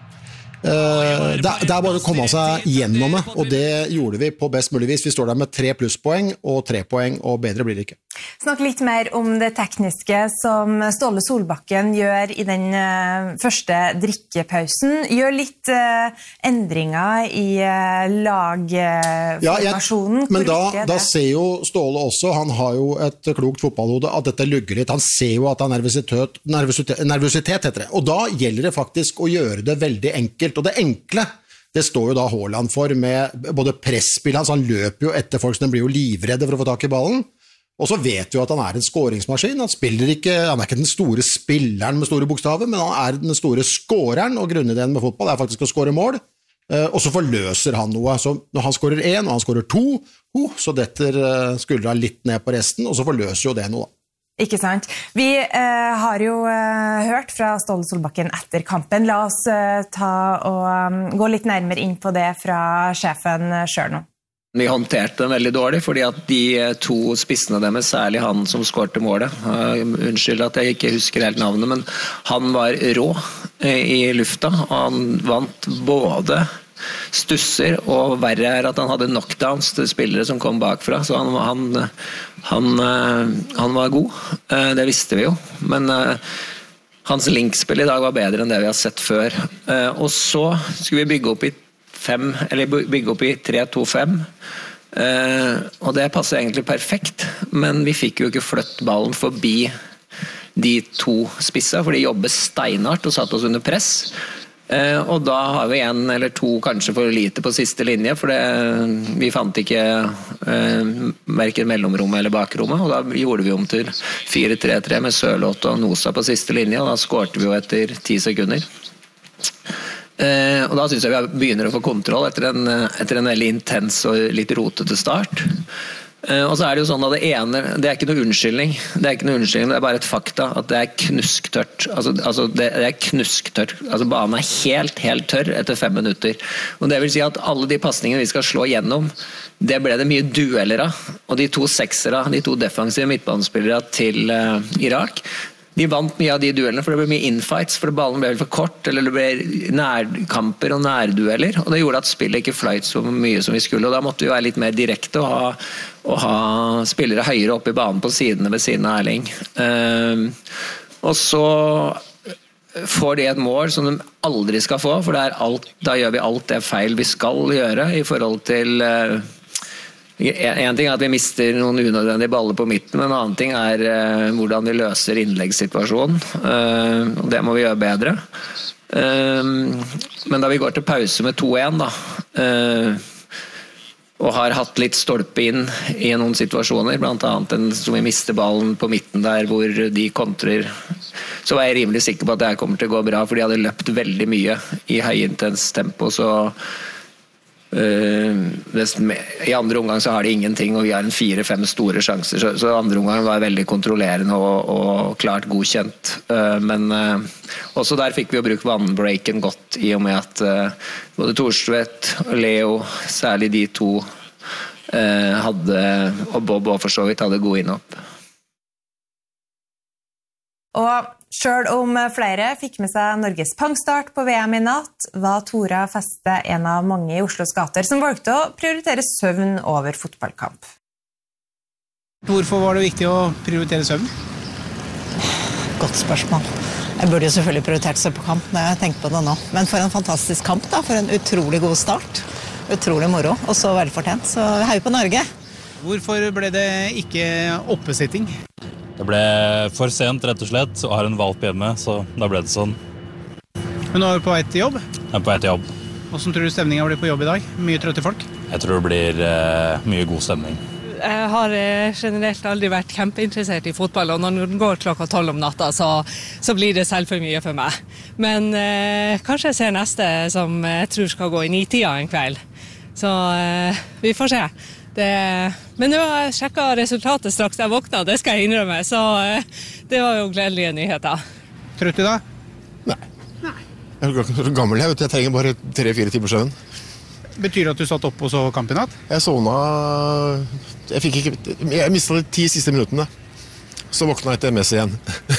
Uh, det, det er bare å komme seg gjennom det, og det gjorde vi på best mulig vis. Vi står der med tre plusspoeng og tre poeng, og bedre blir det ikke. Snakk litt mer om det tekniske som Ståle Solbakken gjør i den uh, første drikkepausen. Gjør litt uh, endringer i uh, lagformasjonen. Ja, men da, da ser jo Ståle også, han har jo et klokt fotballhode, at dette lugger litt. Han ser jo at det er nervøsitet, nervøsitet, nervøsitet heter det. Og da gjelder det faktisk å gjøre det veldig enkelt. Og det enkle, det står jo da Haaland for med både presspill, han løper jo etter folk, så den blir jo livredde for å få tak i ballen, og så vet vi jo at han er en skåringsmaskin, han spiller ikke, han er ikke den store spilleren med store bokstaver, men han er den store skåreren, og grunnideen med fotball er faktisk å skåre mål, og så forløser han noe, så når han skårer en, og han skårer to, så detter skuldra litt ned på resten, og så forløser jo det noe. Ikke sant? Vi eh, har jo eh, hørt fra Ståle Solbakken etter kampen. La oss eh, ta og um, gå litt nærmere inn på det fra sjefen selv nå. Vi håndterte den veldig dårlig, fordi at de to spissene deres, særlig han som skårte målet, uh, unnskyld at jeg ikke husker helt navnet, men han var rå i lufta, og han vant både stusser, og verre er at han hadde knockdowns til spillere som kom bakfra, så han, han, han, han var god, det visste vi jo, men hans linkspill i dag var bedre enn det vi har sett før, og så skulle vi bygge opp i fem, eller bygge opp i tre to fem, og det passer egentlig perfekt, men vi fikk jo ikke flytt ballen forbi de to spissa, for de jobber steinhardt og satt oss under press, Uh, og da har vi en eller to kanskje for lite på siste linje, for det, vi fant ikke uh, hverken mellomrommet eller bakrommet, og da gjorde vi om til fire tre tre med Sørloth og Nosa på siste linje, og da skårte vi jo etter ti sekunder. Uh, og da synes jeg vi begynner å få kontroll etter en, etter en veldig intens og litt rotete start. Uh, og så er det jo sånn at det ene, det er ikke noe unnskyldning, det er ikke noe unnskyldning, det er bare et fakta at det er knusktørt, altså, altså det, det er knusktørt, altså banen er helt, helt tørr etter fem minutter, og det vil si at alle de passningene vi skal slå gjennom, det ble det mye dueller av, og de to seksere, de to defensive midtbanespillere til uh, Irak, de vant mye av de duellene, for det ble mye infights, for ballen ble for kort, eller det ble nærkamper og nærdueller, og det gjorde at spillet ikke fløyt så mye som vi skulle, og da måtte vi være litt mer direkte og ha, og ha spillere høyere opp i banen på sidene ved siden av Erling. Uh, og så får de et mål som de aldri skal få, for det er alt, da gjør vi alt det feil vi skal gjøre i forhold til uh, en ting er at vi mister noen unødvendige baller på midten, men en annen ting er uh, hvordan vi løser innleggssituasjonen, uh, og det må vi gjøre bedre. Uh, men da vi går til pause med to en da, uh, og har hatt litt stolpe inn i noen situasjoner, blant annet en, som vi mister ballen på midten der hvor de kontrer, så var jeg rimelig sikker på at det her kommer til å gå bra, for de hadde løpt veldig mye i høyintens tempo, så Uh, i andre omgang så har de ingenting, og vi har en fire-fem store sjanser, så, så andre omgang var veldig kontrollerende og, og klart godkjent, uh, men uh, også der fikk vi jo bruke vannbreaken godt, i og med at uh, både Thorstvedt og Leo, særlig de to uh, hadde, og Bob og for så vidt hadde god innhopp. Og selv om flere fikk med seg Norges pangstart på V M i natt, var Tora Feste en av mange i Oslos gater som valgte å prioritere søvn over fotballkamp. Hvorfor var det viktig å prioritere søvn? Godt spørsmål. Jeg burde jo selvfølgelig prioritert seg på kamp når jeg tenker på det nå. Men for en fantastisk kamp da, for en utrolig god start. Utrolig moro, og så velfortjent. Så hei på Norge. Hvorfor ble det ikke oppesitting? Det ble for sent, rett og slett, og har en valp hjemme, så da ble det sånn. Men nå er du på vei til jobb? Jeg er på vei til jobb. Hvordan tror du stemningen blir på jobb i dag? Mye trøtte folk? Jeg tror det blir eh, mye god stemning. Jeg har generelt aldri vært kjempeinteressert i fotball, og når den går klokka tolv om natta, så, så blir det selv for mye for meg. Men eh, kanskje jeg ser neste som jeg tror skal gå i ni-tida en kveld. Så eh, vi får se. Det, men nå har jeg sjekket resultatet straks jeg våkna, det skal jeg innrømme, så eh, det var jo gledelige nyheter. Trøtt i dag? Nei. Jeg er så gammel, jeg vet, jeg trenger bare tre-fire timer søvn. Betyr det at du satt opp og så kamp i natt? Jeg sovna, jeg fikk ikke, jeg mistet de ti siste minuttene. Så våkna jeg til M S igjen.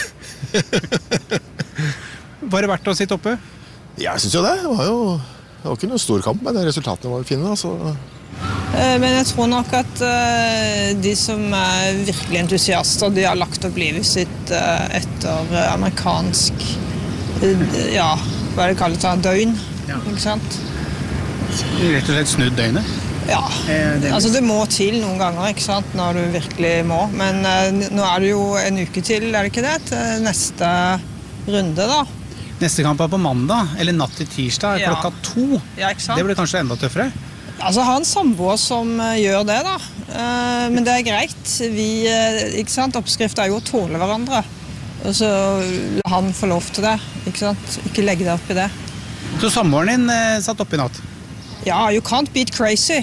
Var det verdt å sitte oppe? Ja, jeg synes jo det. Det var jo det var ikke noen stor kamp, men resultatene var jo fine. Altså. Men jeg tror nok at de som er virkelig entusiaster, de har lagt opp livet sitt etter amerikansk, ja, hva er det kallet da, døgn, ja. Ikke sant? Rett og slett snudd døgnet? Ja, altså det må til noen ganger, ikke sant, når du virkelig må. Men nå er det jo en uke til, er det ikke det, til neste runde da. Neste kamp er på mandag, eller natt til tirsdag, ja. Klokka to. Ja, ikke sant? Det blir kanskje enda tøffere? Altså, jeg har en samboer som gjør det da, men det er greit. Vi, ikke sant, oppskrift er jo å tåle hverandre. Og så han får lov til det, ikke sant? Ikke legge deg opp i det. Så samboeren din eh, satt opp i natt? Ja, you can't beat crazy.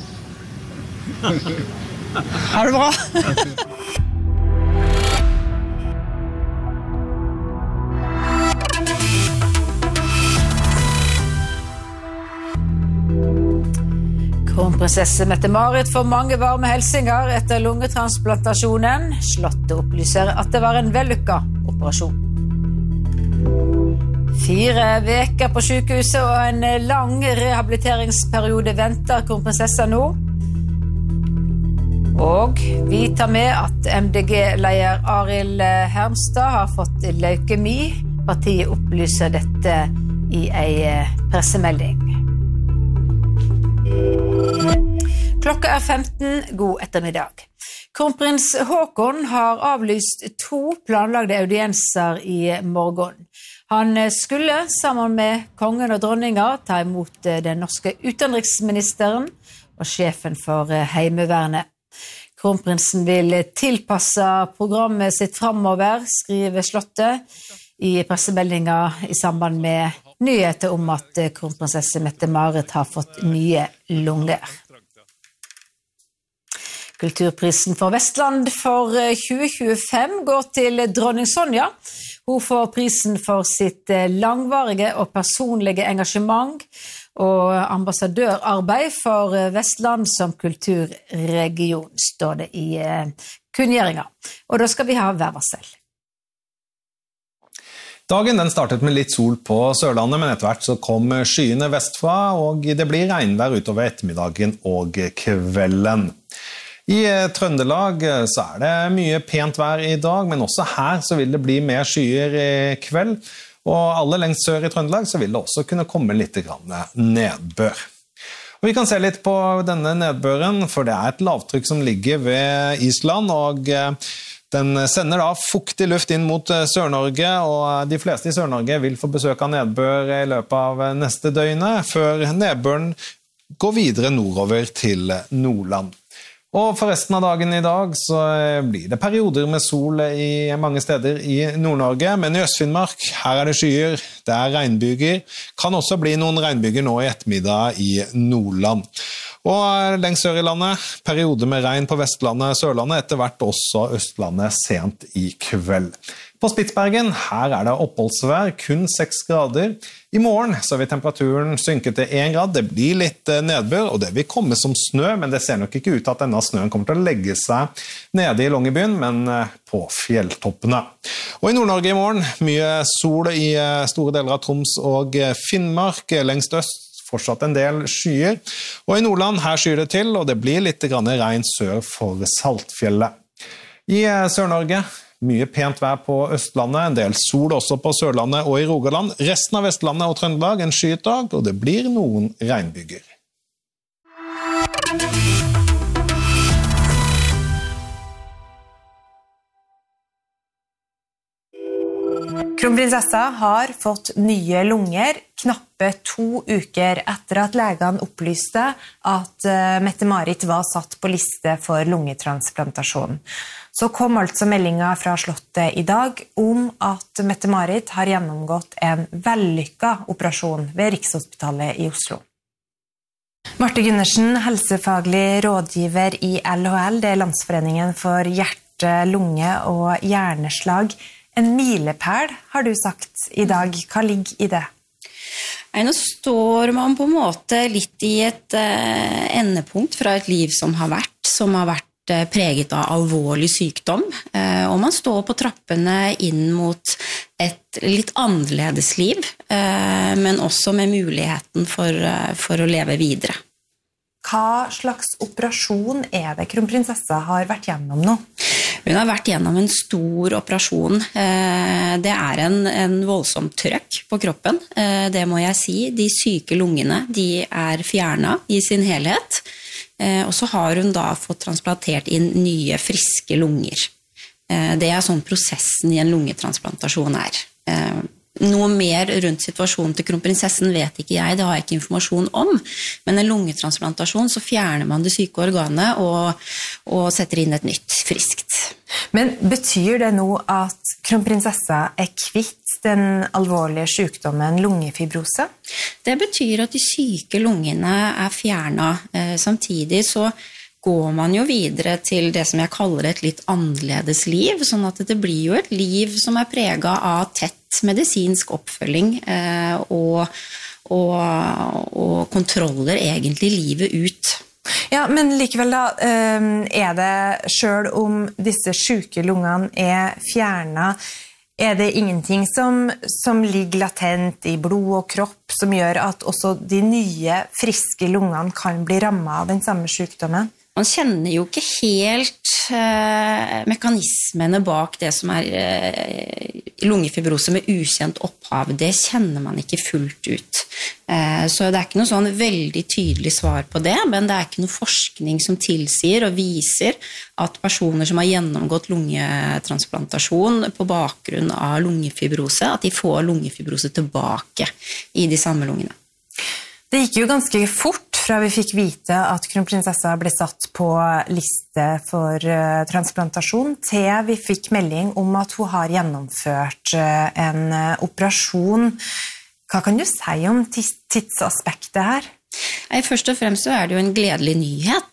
Er det bra? Kronprinsesse Mette-Marit får mange varme helsinger etter lungetransplantasjonen. Slottet opplyser at det var en vellykket operasjon. Fire veker på sykehuset og en lang rehabiliteringsperiode venter kronprinsessa nå. Og vi tar med at M D G-leder Arild Hermstad har fått leukemi. Partiet opplyser dette i en pressemelding. Klokka er femten, god ettermiddag. Kronprins Haakon har avlyst to planlagde audienser i morgen. Han skulle sammen med kongen og dronninga ta imot den norske utenriksministeren og sjefen for Heimevernet. Kronprinsen vil tilpasse programmet sitt fremover, skriver Slottet i pressemeldinga i samband med nyheter om at kronprinsesse Mette-Marit har fått nye lunger. Kulturprisen for Vestland for tjue tjuefem går til dronning Sonja. Hun får prisen for sitt langvarige og personlige engasjement og ambassadørarbeid for Vestland som kulturregion, står det i kunngjøringa. Og da skal vi ha hver varsel. Dagen den startet med litt sol på Sørlandet, men etter hvert så kom skyene vestfra, og det blir regnvær utover ettermiddagen og kvelden. I Trøndelag så er det mye pent vær i dag, men også her så vil det bli mer skyer i kveld. Og aller lengst sør i Trøndelag så vil det også kunne komme litt nedbør. Og vi kan se litt på denne nedbøren, for det er et lavtrykk som ligger ved Island, og den sender da fuktig luft inn mot Sør-Norge, og de fleste i Sør-Norge vil få besøk av nedbør i løpet av neste døgnet, før nedbøren går videre nordover til Nordland. Og for resten av dagen i dag så blir det perioder med sol i mange steder i Nord-Norge, men i Øst-Finnmark, her er det skyer, det er regnbyger, kan også bli noen regnbyger nå i ettermiddag i Nordland. Og lengst sør i landet, perioder med regn på Vestlandet, Sørlandet, etter hvert også Østlandet sent i kveld. På Spitsbergen, her er det oppholdsvær, kun seks grader. I morgen så vil temperaturen synke til én grad, det blir litt nedbør, og det vil komme som snø, men det ser nok ikke ut at denne snøen kommer til å legge seg nede i Longyearbyen, men på fjelltoppene. Og i Nord-Norge i morgen, mye sol i store deler av Troms og Finnmark, lengst øst, fortsatt en del skyer. Og i Nordland, her skyer det til, og det blir litt regn sør for Saltfjellet. I Sør-Norge, Mye pent vær på Østlandet, en del sol også på Sørlandet og i Rogaland. Resten av Vestlandet og Trøndelag en skyet dag, og det blir noen regnbyger. Kronprinsessa har fått nye lunger knappe to uker etter at legene opplyste at Mette-Marit var satt på liste for lungetransplantasjon. Så kom altså meldingen fra Slottet i dag om at Mette-Marit har gjennomgått en vellykket operasjon ved Rikshospitalet i Oslo. Marte Gundersen, helsefaglig rådgiver i L H L, det er Landsforeningen for hjerte, lunge og hjerneslag. En milepæl, har du sagt i dag. Hva ligger i det? Nei, nå står man på en måte litt i et eh, endepunkt fra et liv som har vært, som har vært eh, preget av alvorlig sykdom, eh, og man står på trappene inn mot et litt annerledes liv, eh, men også med muligheten for, eh, for å leve videre. Hva slags operasjon er det kronprinsessa har vært gjennom nå? Hun har vært gjennom en stor operasjon. Det er en, en voldsomt trøkk på kroppen, det må jeg si. De syke lungene, de er fjernet i sin helhet, og så har hun da fått transplantert inn nye, friske lunger. Det er sånn prosessen i en lungetransplantasjon er. Noe mer rundt situasjonen til kronprinsessen vet ikke jeg, det har jeg ikke informasjon om, men en lungetransplantasjon så fjerner man det syke organet og, og setter inn et nytt, friskt. Men betyr det nå at kronprinsessa er kvitt den alvorlige sykdommen lungefibrose? Det betyr at de syke lungene er fjernet. Samtidig så går man jo videre til det som jeg kaller et litt annerledes liv, sånn at det blir jo et liv som er preget av tett medisinsk oppfølging eh, og, og, og kontroller egentlig livet ut. Ja, men likevel da, er det selv om disse syke lungene er fjernet, er det ingenting som, som ligger latent i blod og kropp som gjør at også de nye, friske lungene kan bli rammet av den samme sykdommen? Man kjenner jo ikke helt eh, mekanismene bak det som er eh, lungefibrose med ukjent opphav. Det kjenner man ikke fullt ut. Eh, så det er ikke noe sånn veldig tydelig svar på det, men det er ikke noe forskning som tilsier og viser at personer som har gjennomgått lungetransplantasjon på bakgrunn av lungefibrose, at de får lungefibrose tilbake i de samme lungene. Det gikk jo ganske fort fra vi fikk vite at kronprinsessa ble satt på liste for uh, transplantasjon, til vi fikk melding om at hun har gjennomført uh, en uh, operasjon. Hva kan du si om tidsaspektet her? Først og fremst så er det jo en gledelig nyhet,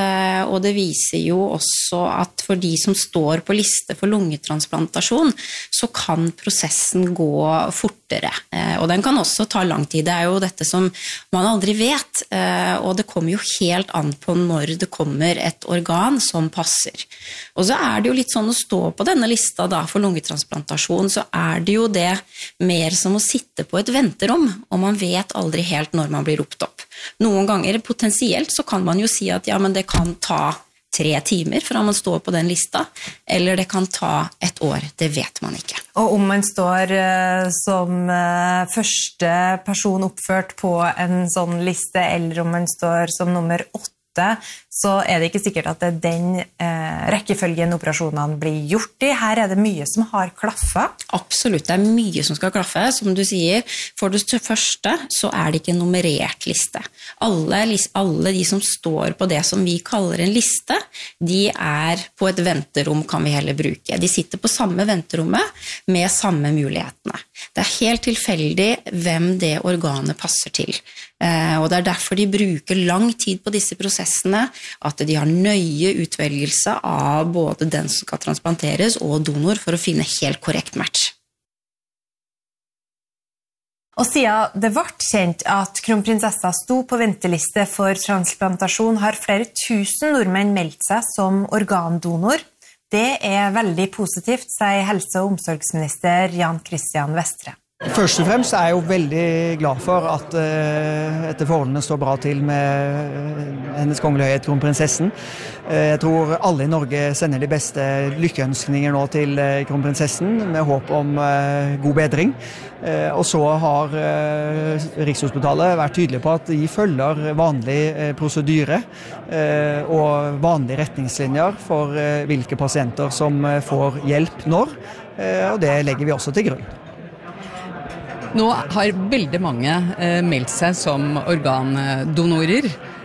og det viser jo også at for de som står på liste for lungetransplantasjon, så kan prosessen gå fortere. Og den kan også ta lang tid. Det er jo dette som man aldri vet, og det kommer jo helt an på når det kommer et organ som passer. Og så er det jo litt sånn å stå på denne lista da for lungetransplantasjon, så er det jo det mer som å sitte på et venterom, og man vet aldri helt når man blir ropt opp. Noen ganger potensielt så kan man jo si at ja, men det kan ta tre timer fra man står på den lista, eller det kan ta et år, det vet man ikke. Og om man står uh, som uh, første person oppført på en sånn liste, eller om man står som nummer åtte, så er det ikke sikkert at det er den eh, rekkefølgen operasjonene blir gjort i. Her er det mye som har klaffet. Absolutt, det er mye som skal klaffe. Som du sier, for det første så er det ikke en nummerert liste. Alle, alle de som står på det som vi kaller en liste, de er på et venterom, kan vi heller bruke. De sitter på samme venterommet med samme mulighetene. Det er helt tilfeldig hvem det organet passer til. Eh, og det er derfor de bruker lang tid på disse prosessene, at de har nøye utvelgelse av både den som skal transplanteres og donor for å finne helt korrekt match. Og siden det ble kjent at kronprinsessa sto på venteliste for transplantasjon, har flere tusen nordmenn meldt seg som organdonor. Det er veldig positivt, sier helse- og omsorgsminister Jan Christian Vestre. Først og fremst er jeg jo veldig glad for at uh, etter forholdene står bra til med hennes kongelige høyhet kronprinsessen. Uh, jeg tror alle i Norge sender de beste lykkeønskninger nå til uh, kronprinsessen med håp om uh, god bedring. Uh, og så har uh, Rikshospitalet vært tydelige på at de følger vanlig uh, prosedyre uh, og vanlige retningslinjer for uh, hvilke pasienter som uh, får hjelp når, uh, og det legger vi også til grunn. Nå har veldig mange eh, meldt seg som organdonorer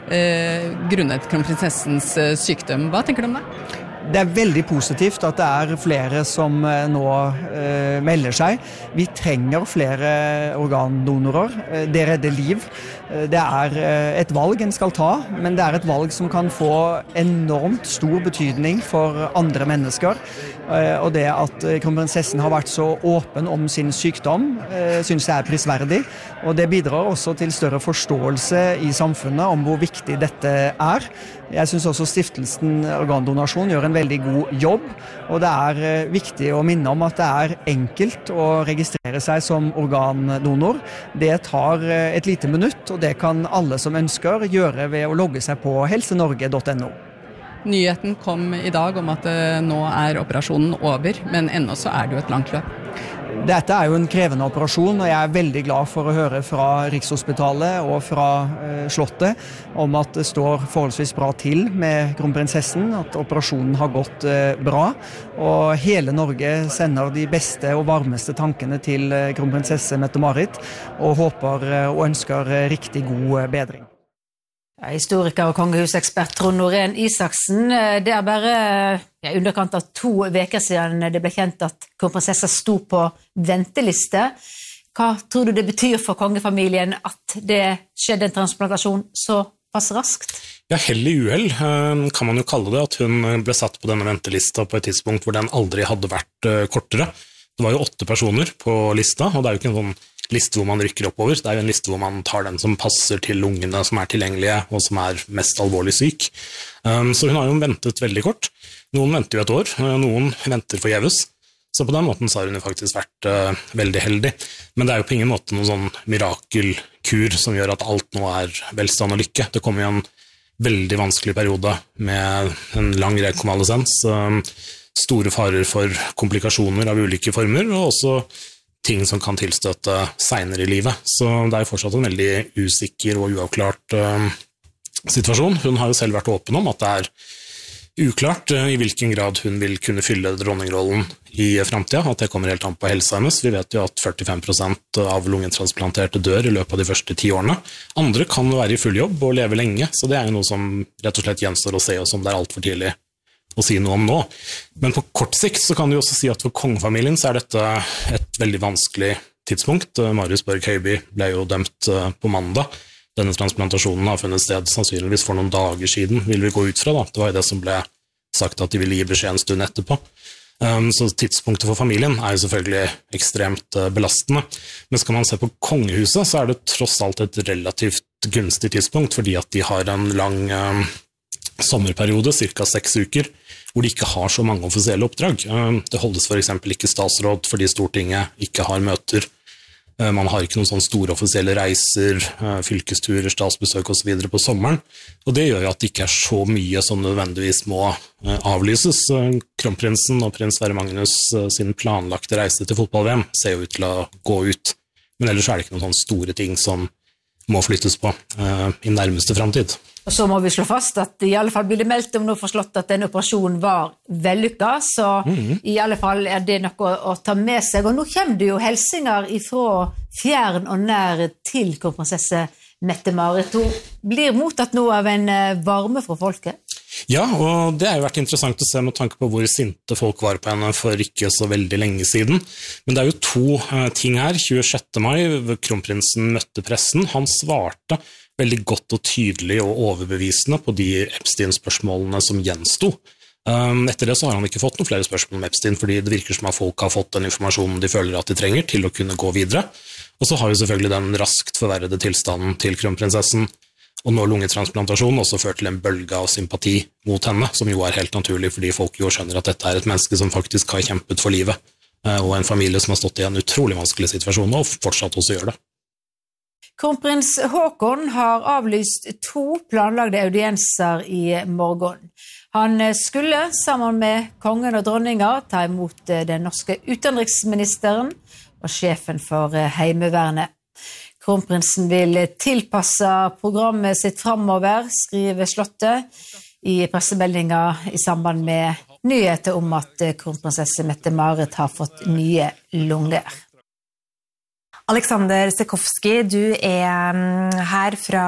eh, grunnet kronprinsessens eh, sykdom. Hva tenker du om det? Det er veldig positivt at det er flere som eh, nå eh, melder seg. Vi trenger flere organdonorer. Eh, det redder liv. Eh, det er eh, et valg en skal ta, men det er et valg som kan få enormt stor betydning for andre mennesker. Eh, og det at eh, kronprinsessen har vært så åpen om sin sykdom, eh, synes jeg er prisverdig. Og det bidrar også til større forståelse i samfunnet om hvor viktig dette er. Jeg synes også stiftelsen Organdonasjon gjør en veldig god jobb, og det er eh, viktig å minne om at det er enkelt å registrere seg som organdonor. Det tar eh, et lite minutt, og det kan alle som ønsker gjøre ved å logge seg på helsenorge punktum no. Nyheten kom i dag om at eh, nå er operasjonen over, men ennå så er det jo et langt løp. Dette er jo en krevende operasjon, og jeg er veldig glad for å høre fra Rikshospitalet og fra eh, Slottet om at det står forholdsvis bra til med kronprinsessen, at operasjonen har gått eh, bra, og hele Norge sender de beste og varmeste tankene til eh, kronprinsesse Mette-Marit, og håper eh, og ønsker eh, riktig god eh, bedring. Ja, historiker og kongehusekspert Trond Norén Isaksen, det er bare ja, underkant av to veker siden det ble kjent at kronprinsessa sto på venteliste. Hva tror du det betyr for kongefamilien at det skjedde en transplantasjon så pass raskt? Ja, hell i uhell kan man jo kalle det, at hun ble satt på denne ventelista på et tidspunkt hvor den aldri hadde vært kortere. Det var jo åtte personer på lista, og det er jo ikke en sånn liste hvor man rykker oppover. Det er jo en liste hvor man tar den som passer til lungene som er tilgjengelige, og som er mest alvorlig syk. Så hun har jo ventet veldig kort. Noen venter jo et år, noen venter forgjeves. Så på den måten så har hun jo faktisk vært uh, veldig heldig. Men det er jo på ingen måte noen sånn mirakelkur som gjør at alt nå er velstand og lykke. Det kommer jo en veldig vanskelig periode med en lang rekonvalesens, um, store farer for komplikasjoner av ulike former, og også ting som kan tilstøte senere i livet. Så det er jo fortsatt en veldig usikker og uavklart uh, situasjon. Hun har jo selv vært åpen om at det er uklart uh, i hvilken grad hun vil kunne fylle dronningrollen i fremtiden, at det kommer helt an på helsa hennes. Vi vet jo at førtifem prosent av lungetransplanterte dør i løpet av de første ti årene. Andre kan være i full jobb og leve lenge, så det er jo noe som rett og slett gjenstår å se, og som det er alt for tidlig å si noe om nå. Men på kort sikt så kan du også si at for kongefamilien så er dette et veldig vanskelig tidspunkt. Marius Borg Høiby ble jo dømt på mandag. Denne transplantasjonen har funnet sted sannsynligvis for noen dager siden, vil vi gå ut fra da. Det var jo det som ble sagt at de ville gi beskjed en stund etterpå. Så tidspunktet for familien er jo selvfølgelig ekstremt belastende. Men skal man se på kongehuset, så er det tross alt et relativt gunstig tidspunkt, fordi at de har en lang sommerperiode, cirka seks uker, hvor de ikke har så mange offisielle oppdrag. Det holdes for eksempel ikke statsråd fordi Stortinget ikke har møter. Man har ikke noen sånne store offisielle reiser, fylkesturer, statsbesøk og så videre på sommeren. Og det gjør jo at det ikke er så mye som nødvendigvis må avlyses. Kronprinsen og prins Sverre Magnus sin planlagte reise til fotball-V M ser jo ut til å gå ut. Men ellers er det ikke noen sånne store ting som må flyttes på i nærmeste fremtid. Og så må vi slå fast at i alle fall blir det meldt om noe forslått at denne operasjonen var vellykket, så mm-hmm. i alle fall er det noe å ta med seg. Og nå kommer det jo helsinger fra fjern og nær til kronprinsesse Mette-Marit. Hun blir mottatt nå av en varme fra folket. Ja, og det har jo vært interessant å se med tanke på hvor sinte folk var på henne for ikke så veldig lenge siden. Men det er jo to uh, ting her. tjuesjette mai, kronprinsen møtte pressen. Han svarte veldig godt og tydelig og overbevisende på de Epstein-spørsmålene som gjenstod. Um, etter det så har han ikke fått noen flere spørsmål om Epstein, fordi det virker som at folk har fått den informasjonen de føler at de trenger til å kunne gå videre. Og så har jo selvfølgelig den raskt forverrede tilstanden til kronprinsessen, og nå lungetransplantasjonen også ført til en bølge av sympati mot henne, som jo er helt naturlig, fordi folk jo skjønner at dette er et menneske som faktisk har kjempet for livet og en familie som har stått i en utrolig vanskelig situasjon, og fortsatt også gjør det. Kronprins Haakon har avlyst to planlagde audienser i morgen. Han skulle sammen med kongen og dronninga ta imot den norske utenriksministeren og sjefen for Heimevernet. Kronprinsen vil tilpasse programmet sitt fremover, skriver Slottet i pressemeldinga i samband med nyheter om at kronprinsesse Mette-Marit har fått nye lunger. Alexander Sekowski, du er her fra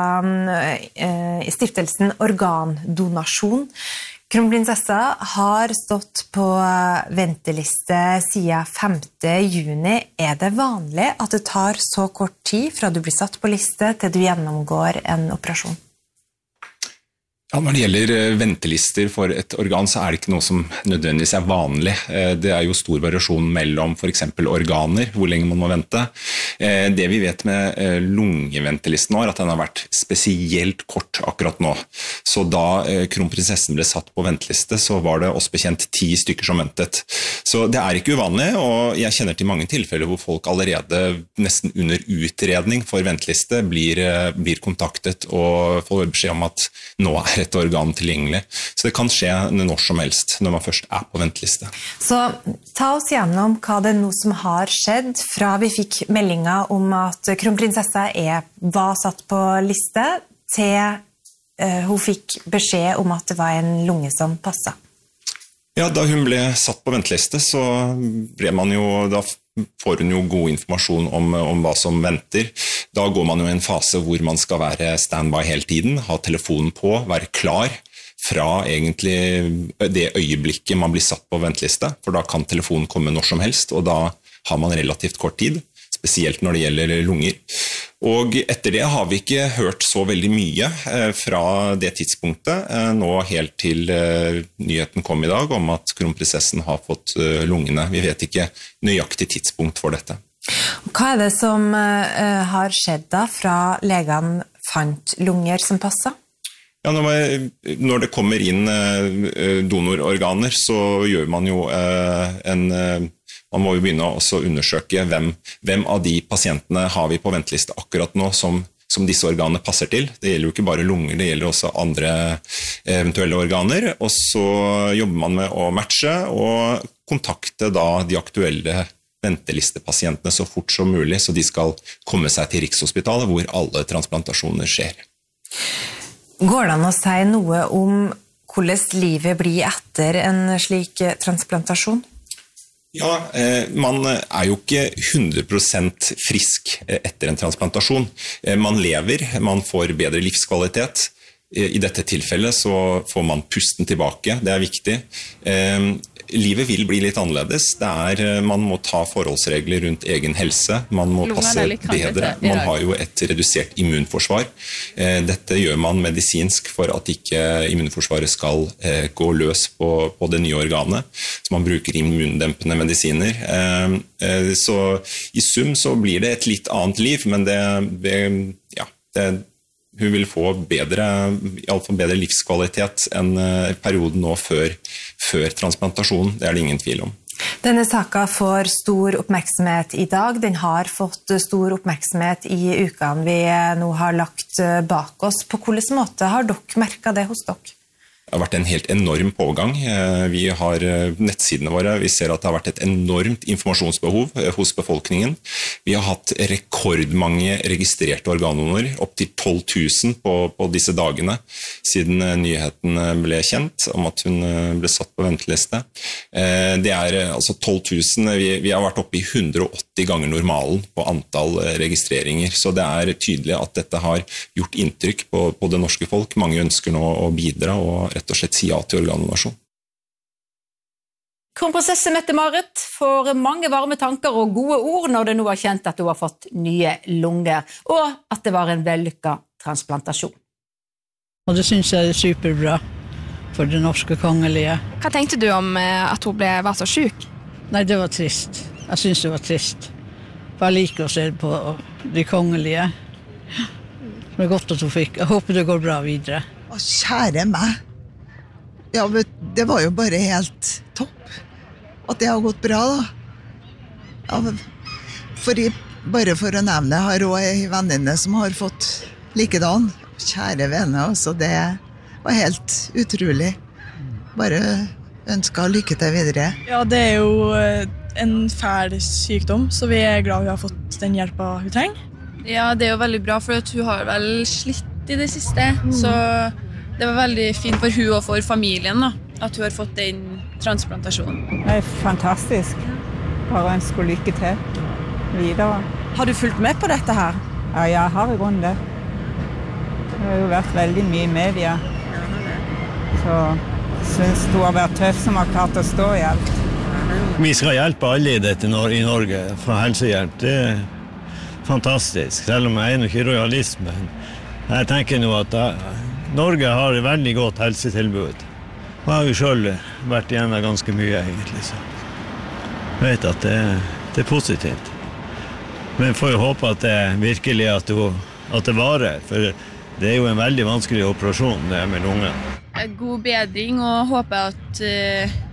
stiftelsen Organdonasjon. Kronprinsessa har stått på venteliste siden femte juni. Er det vanlig at det tar så kort tid fra du blir satt på liste til du gjennomgår en operasjon? Ja, når det gjelder ventelister for et organ, så er det ikke noe som nødvendigvis er vanlig. Det er jo stor variasjon mellom for eksempel organer, hvor lenge man må vente. Det vi vet med lungeventelisten nå er at den har vært spesielt kort akkurat nå. Så da kronprinsessen ble satt på venteliste, så var det oss bekjent ti stykker som ventet. Så det er ikke uvanlig, og jeg kjenner til mange tilfeller hvor folk allerede nesten under utredning for venteliste blir, blir kontaktet og får beskjed om at nå er et organ tilgjengelig. Så det kan skje når som helst, når man først er på venteliste. Så ta oss gjennom hva det er noe som har skjedd fra vi fikk meldinger om at kronprinsessa er, var satt på liste, til uh, hun fikk beskjed om at det var en lunge som passet. Ja, da hun ble satt på venteliste, så ble man jo, da får hun jo god informasjon om, om hva som venter. Da går man jo i en fase hvor man skal være standby hele tiden, ha telefonen på, være klar fra egentlig det øyeblikket man blir satt på venteliste, for da kan telefonen komme når som helst, og da har man relativt kort tid, spesielt når det gjelder lunger. Og etter det har vi ikke hørt så veldig mye fra det tidspunktet, nå helt til nyheten kom i dag om at kronprinsessen har fått lungene. Vi vet ikke nøyaktig tidspunkt for dette. Hva er det som har skjedd da fra legene fant lunger som passet? Ja, når det kommer inn donororganer, så gjør man jo en... Man må jo begynne å også undersøke hvem, hvem av de pasientene har vi på venteliste akkurat nå som, som disse organene passer til. Det gjelder jo ikke bare lunger, det gjelder også andre eventuelle organer. Og så jobber man med å matche og kontakte da de aktuelle ventelistepasientene så fort som mulig, så de skal komme seg til Rikshospitalet, hvor alle transplantasjoner skjer. Går det an å si noe om hvordan livet blir etter en slik transplantasjon? Ja, man er jo ikke hundre prosent frisk etter en transplantasjon. Man lever, man får bedre livskvalitet. I dette tilfellet så får man pusten tilbake, det er viktig. Livet vil bli litt annerledes. Det er, man må ta forholdsregler rundt egen helse. Man må passe bedre. Man har jo et redusert immunforsvar. Dette gjør man medisinsk for at ikke immunforsvaret skal gå løs på, på det nye organet. Så man bruker immundempende medisiner. Så i sum så blir det et litt annet liv, men det, det, ja, det hun vil få bedre, i alle fall bedre livskvalitet enn perioden nå før, før transplantasjonen. Det er det ingen tvil om. Denne saken får stor oppmerksomhet i dag. Den har fått stor oppmerksomhet i ukene vi nå har lagt bak oss. På hvilken måte har dere merket det hos dere? Det har vært en helt enorm pågang. Vi har nettsidene våre, vi ser at det har vært et enormt informasjonsbehov hos befolkningen. Vi har hatt rekordmange registrerte organdonorer, opp til tolv tusen på, på disse dagene, siden nyheten ble kjent om at hun ble satt på venteliste. Det er altså tolv tusen, vi, vi har vært oppe i hundre og åtti ganger normalen på antall registreringer, så det er tydelig at dette har gjort inntrykk på, på det norske folk. Mange ønsker nå å bidra og rett og slett si ja til organdonasjon. Kronprinsesse Mette-Marit får mange varme tanker og gode ord når det nå har kjent at hun har fått nye lunger, og at det var en vellykket transplantasjon. Og det synes jeg er superbra for det norske kongelige. Hva tenkte du om at hun ble, var så syk? Nei, det var trist. Jeg synes det var trist. For jeg liker å se på de kongelige. Det er godt at hun fikk. Jeg håper det går bra videre. Å, kjære meg. Ja, det var jo bare helt topp. At det har gått bra da. Ja, fordi, bare for å nevne, jeg har også en venninne som har fått likedan. Kjære venner, så det var helt utrolig. Bare ønsker lykke til videre. Ja, det er jo en fæl sykdom, så vi er glad vi har fått den hjelpen hun trenger. Ja, det er jo veldig bra, for hun har vel slitt i det siste, mm. så det var veldig fint for hun og for familien da, at hun har fått den transplantasjonen. Det er fantastisk. Bare ønsker lykke til videre. Har du fulgt med på dette her? Ja, jeg har i grunnen det. Det har jo vært veldig mye i media. Så jeg synes du har vært tøff som har klart å stå i alt. Vi skal hjelpe alle i dette i Norge fra helsehjelp. Det er fantastisk, selv om jeg er ikke royalist, men jeg tenker nå at Norge har et veldig godt helsetilbud. Jeg har jo selv vært igjennom ganske mye egentlig, så jeg vet at det, det er positivt. Men jeg får jo håpe at det virkelig at, du, at det varer, for det er jo en veldig vanskelig operasjon det med lungen. God bedring og håper at uh,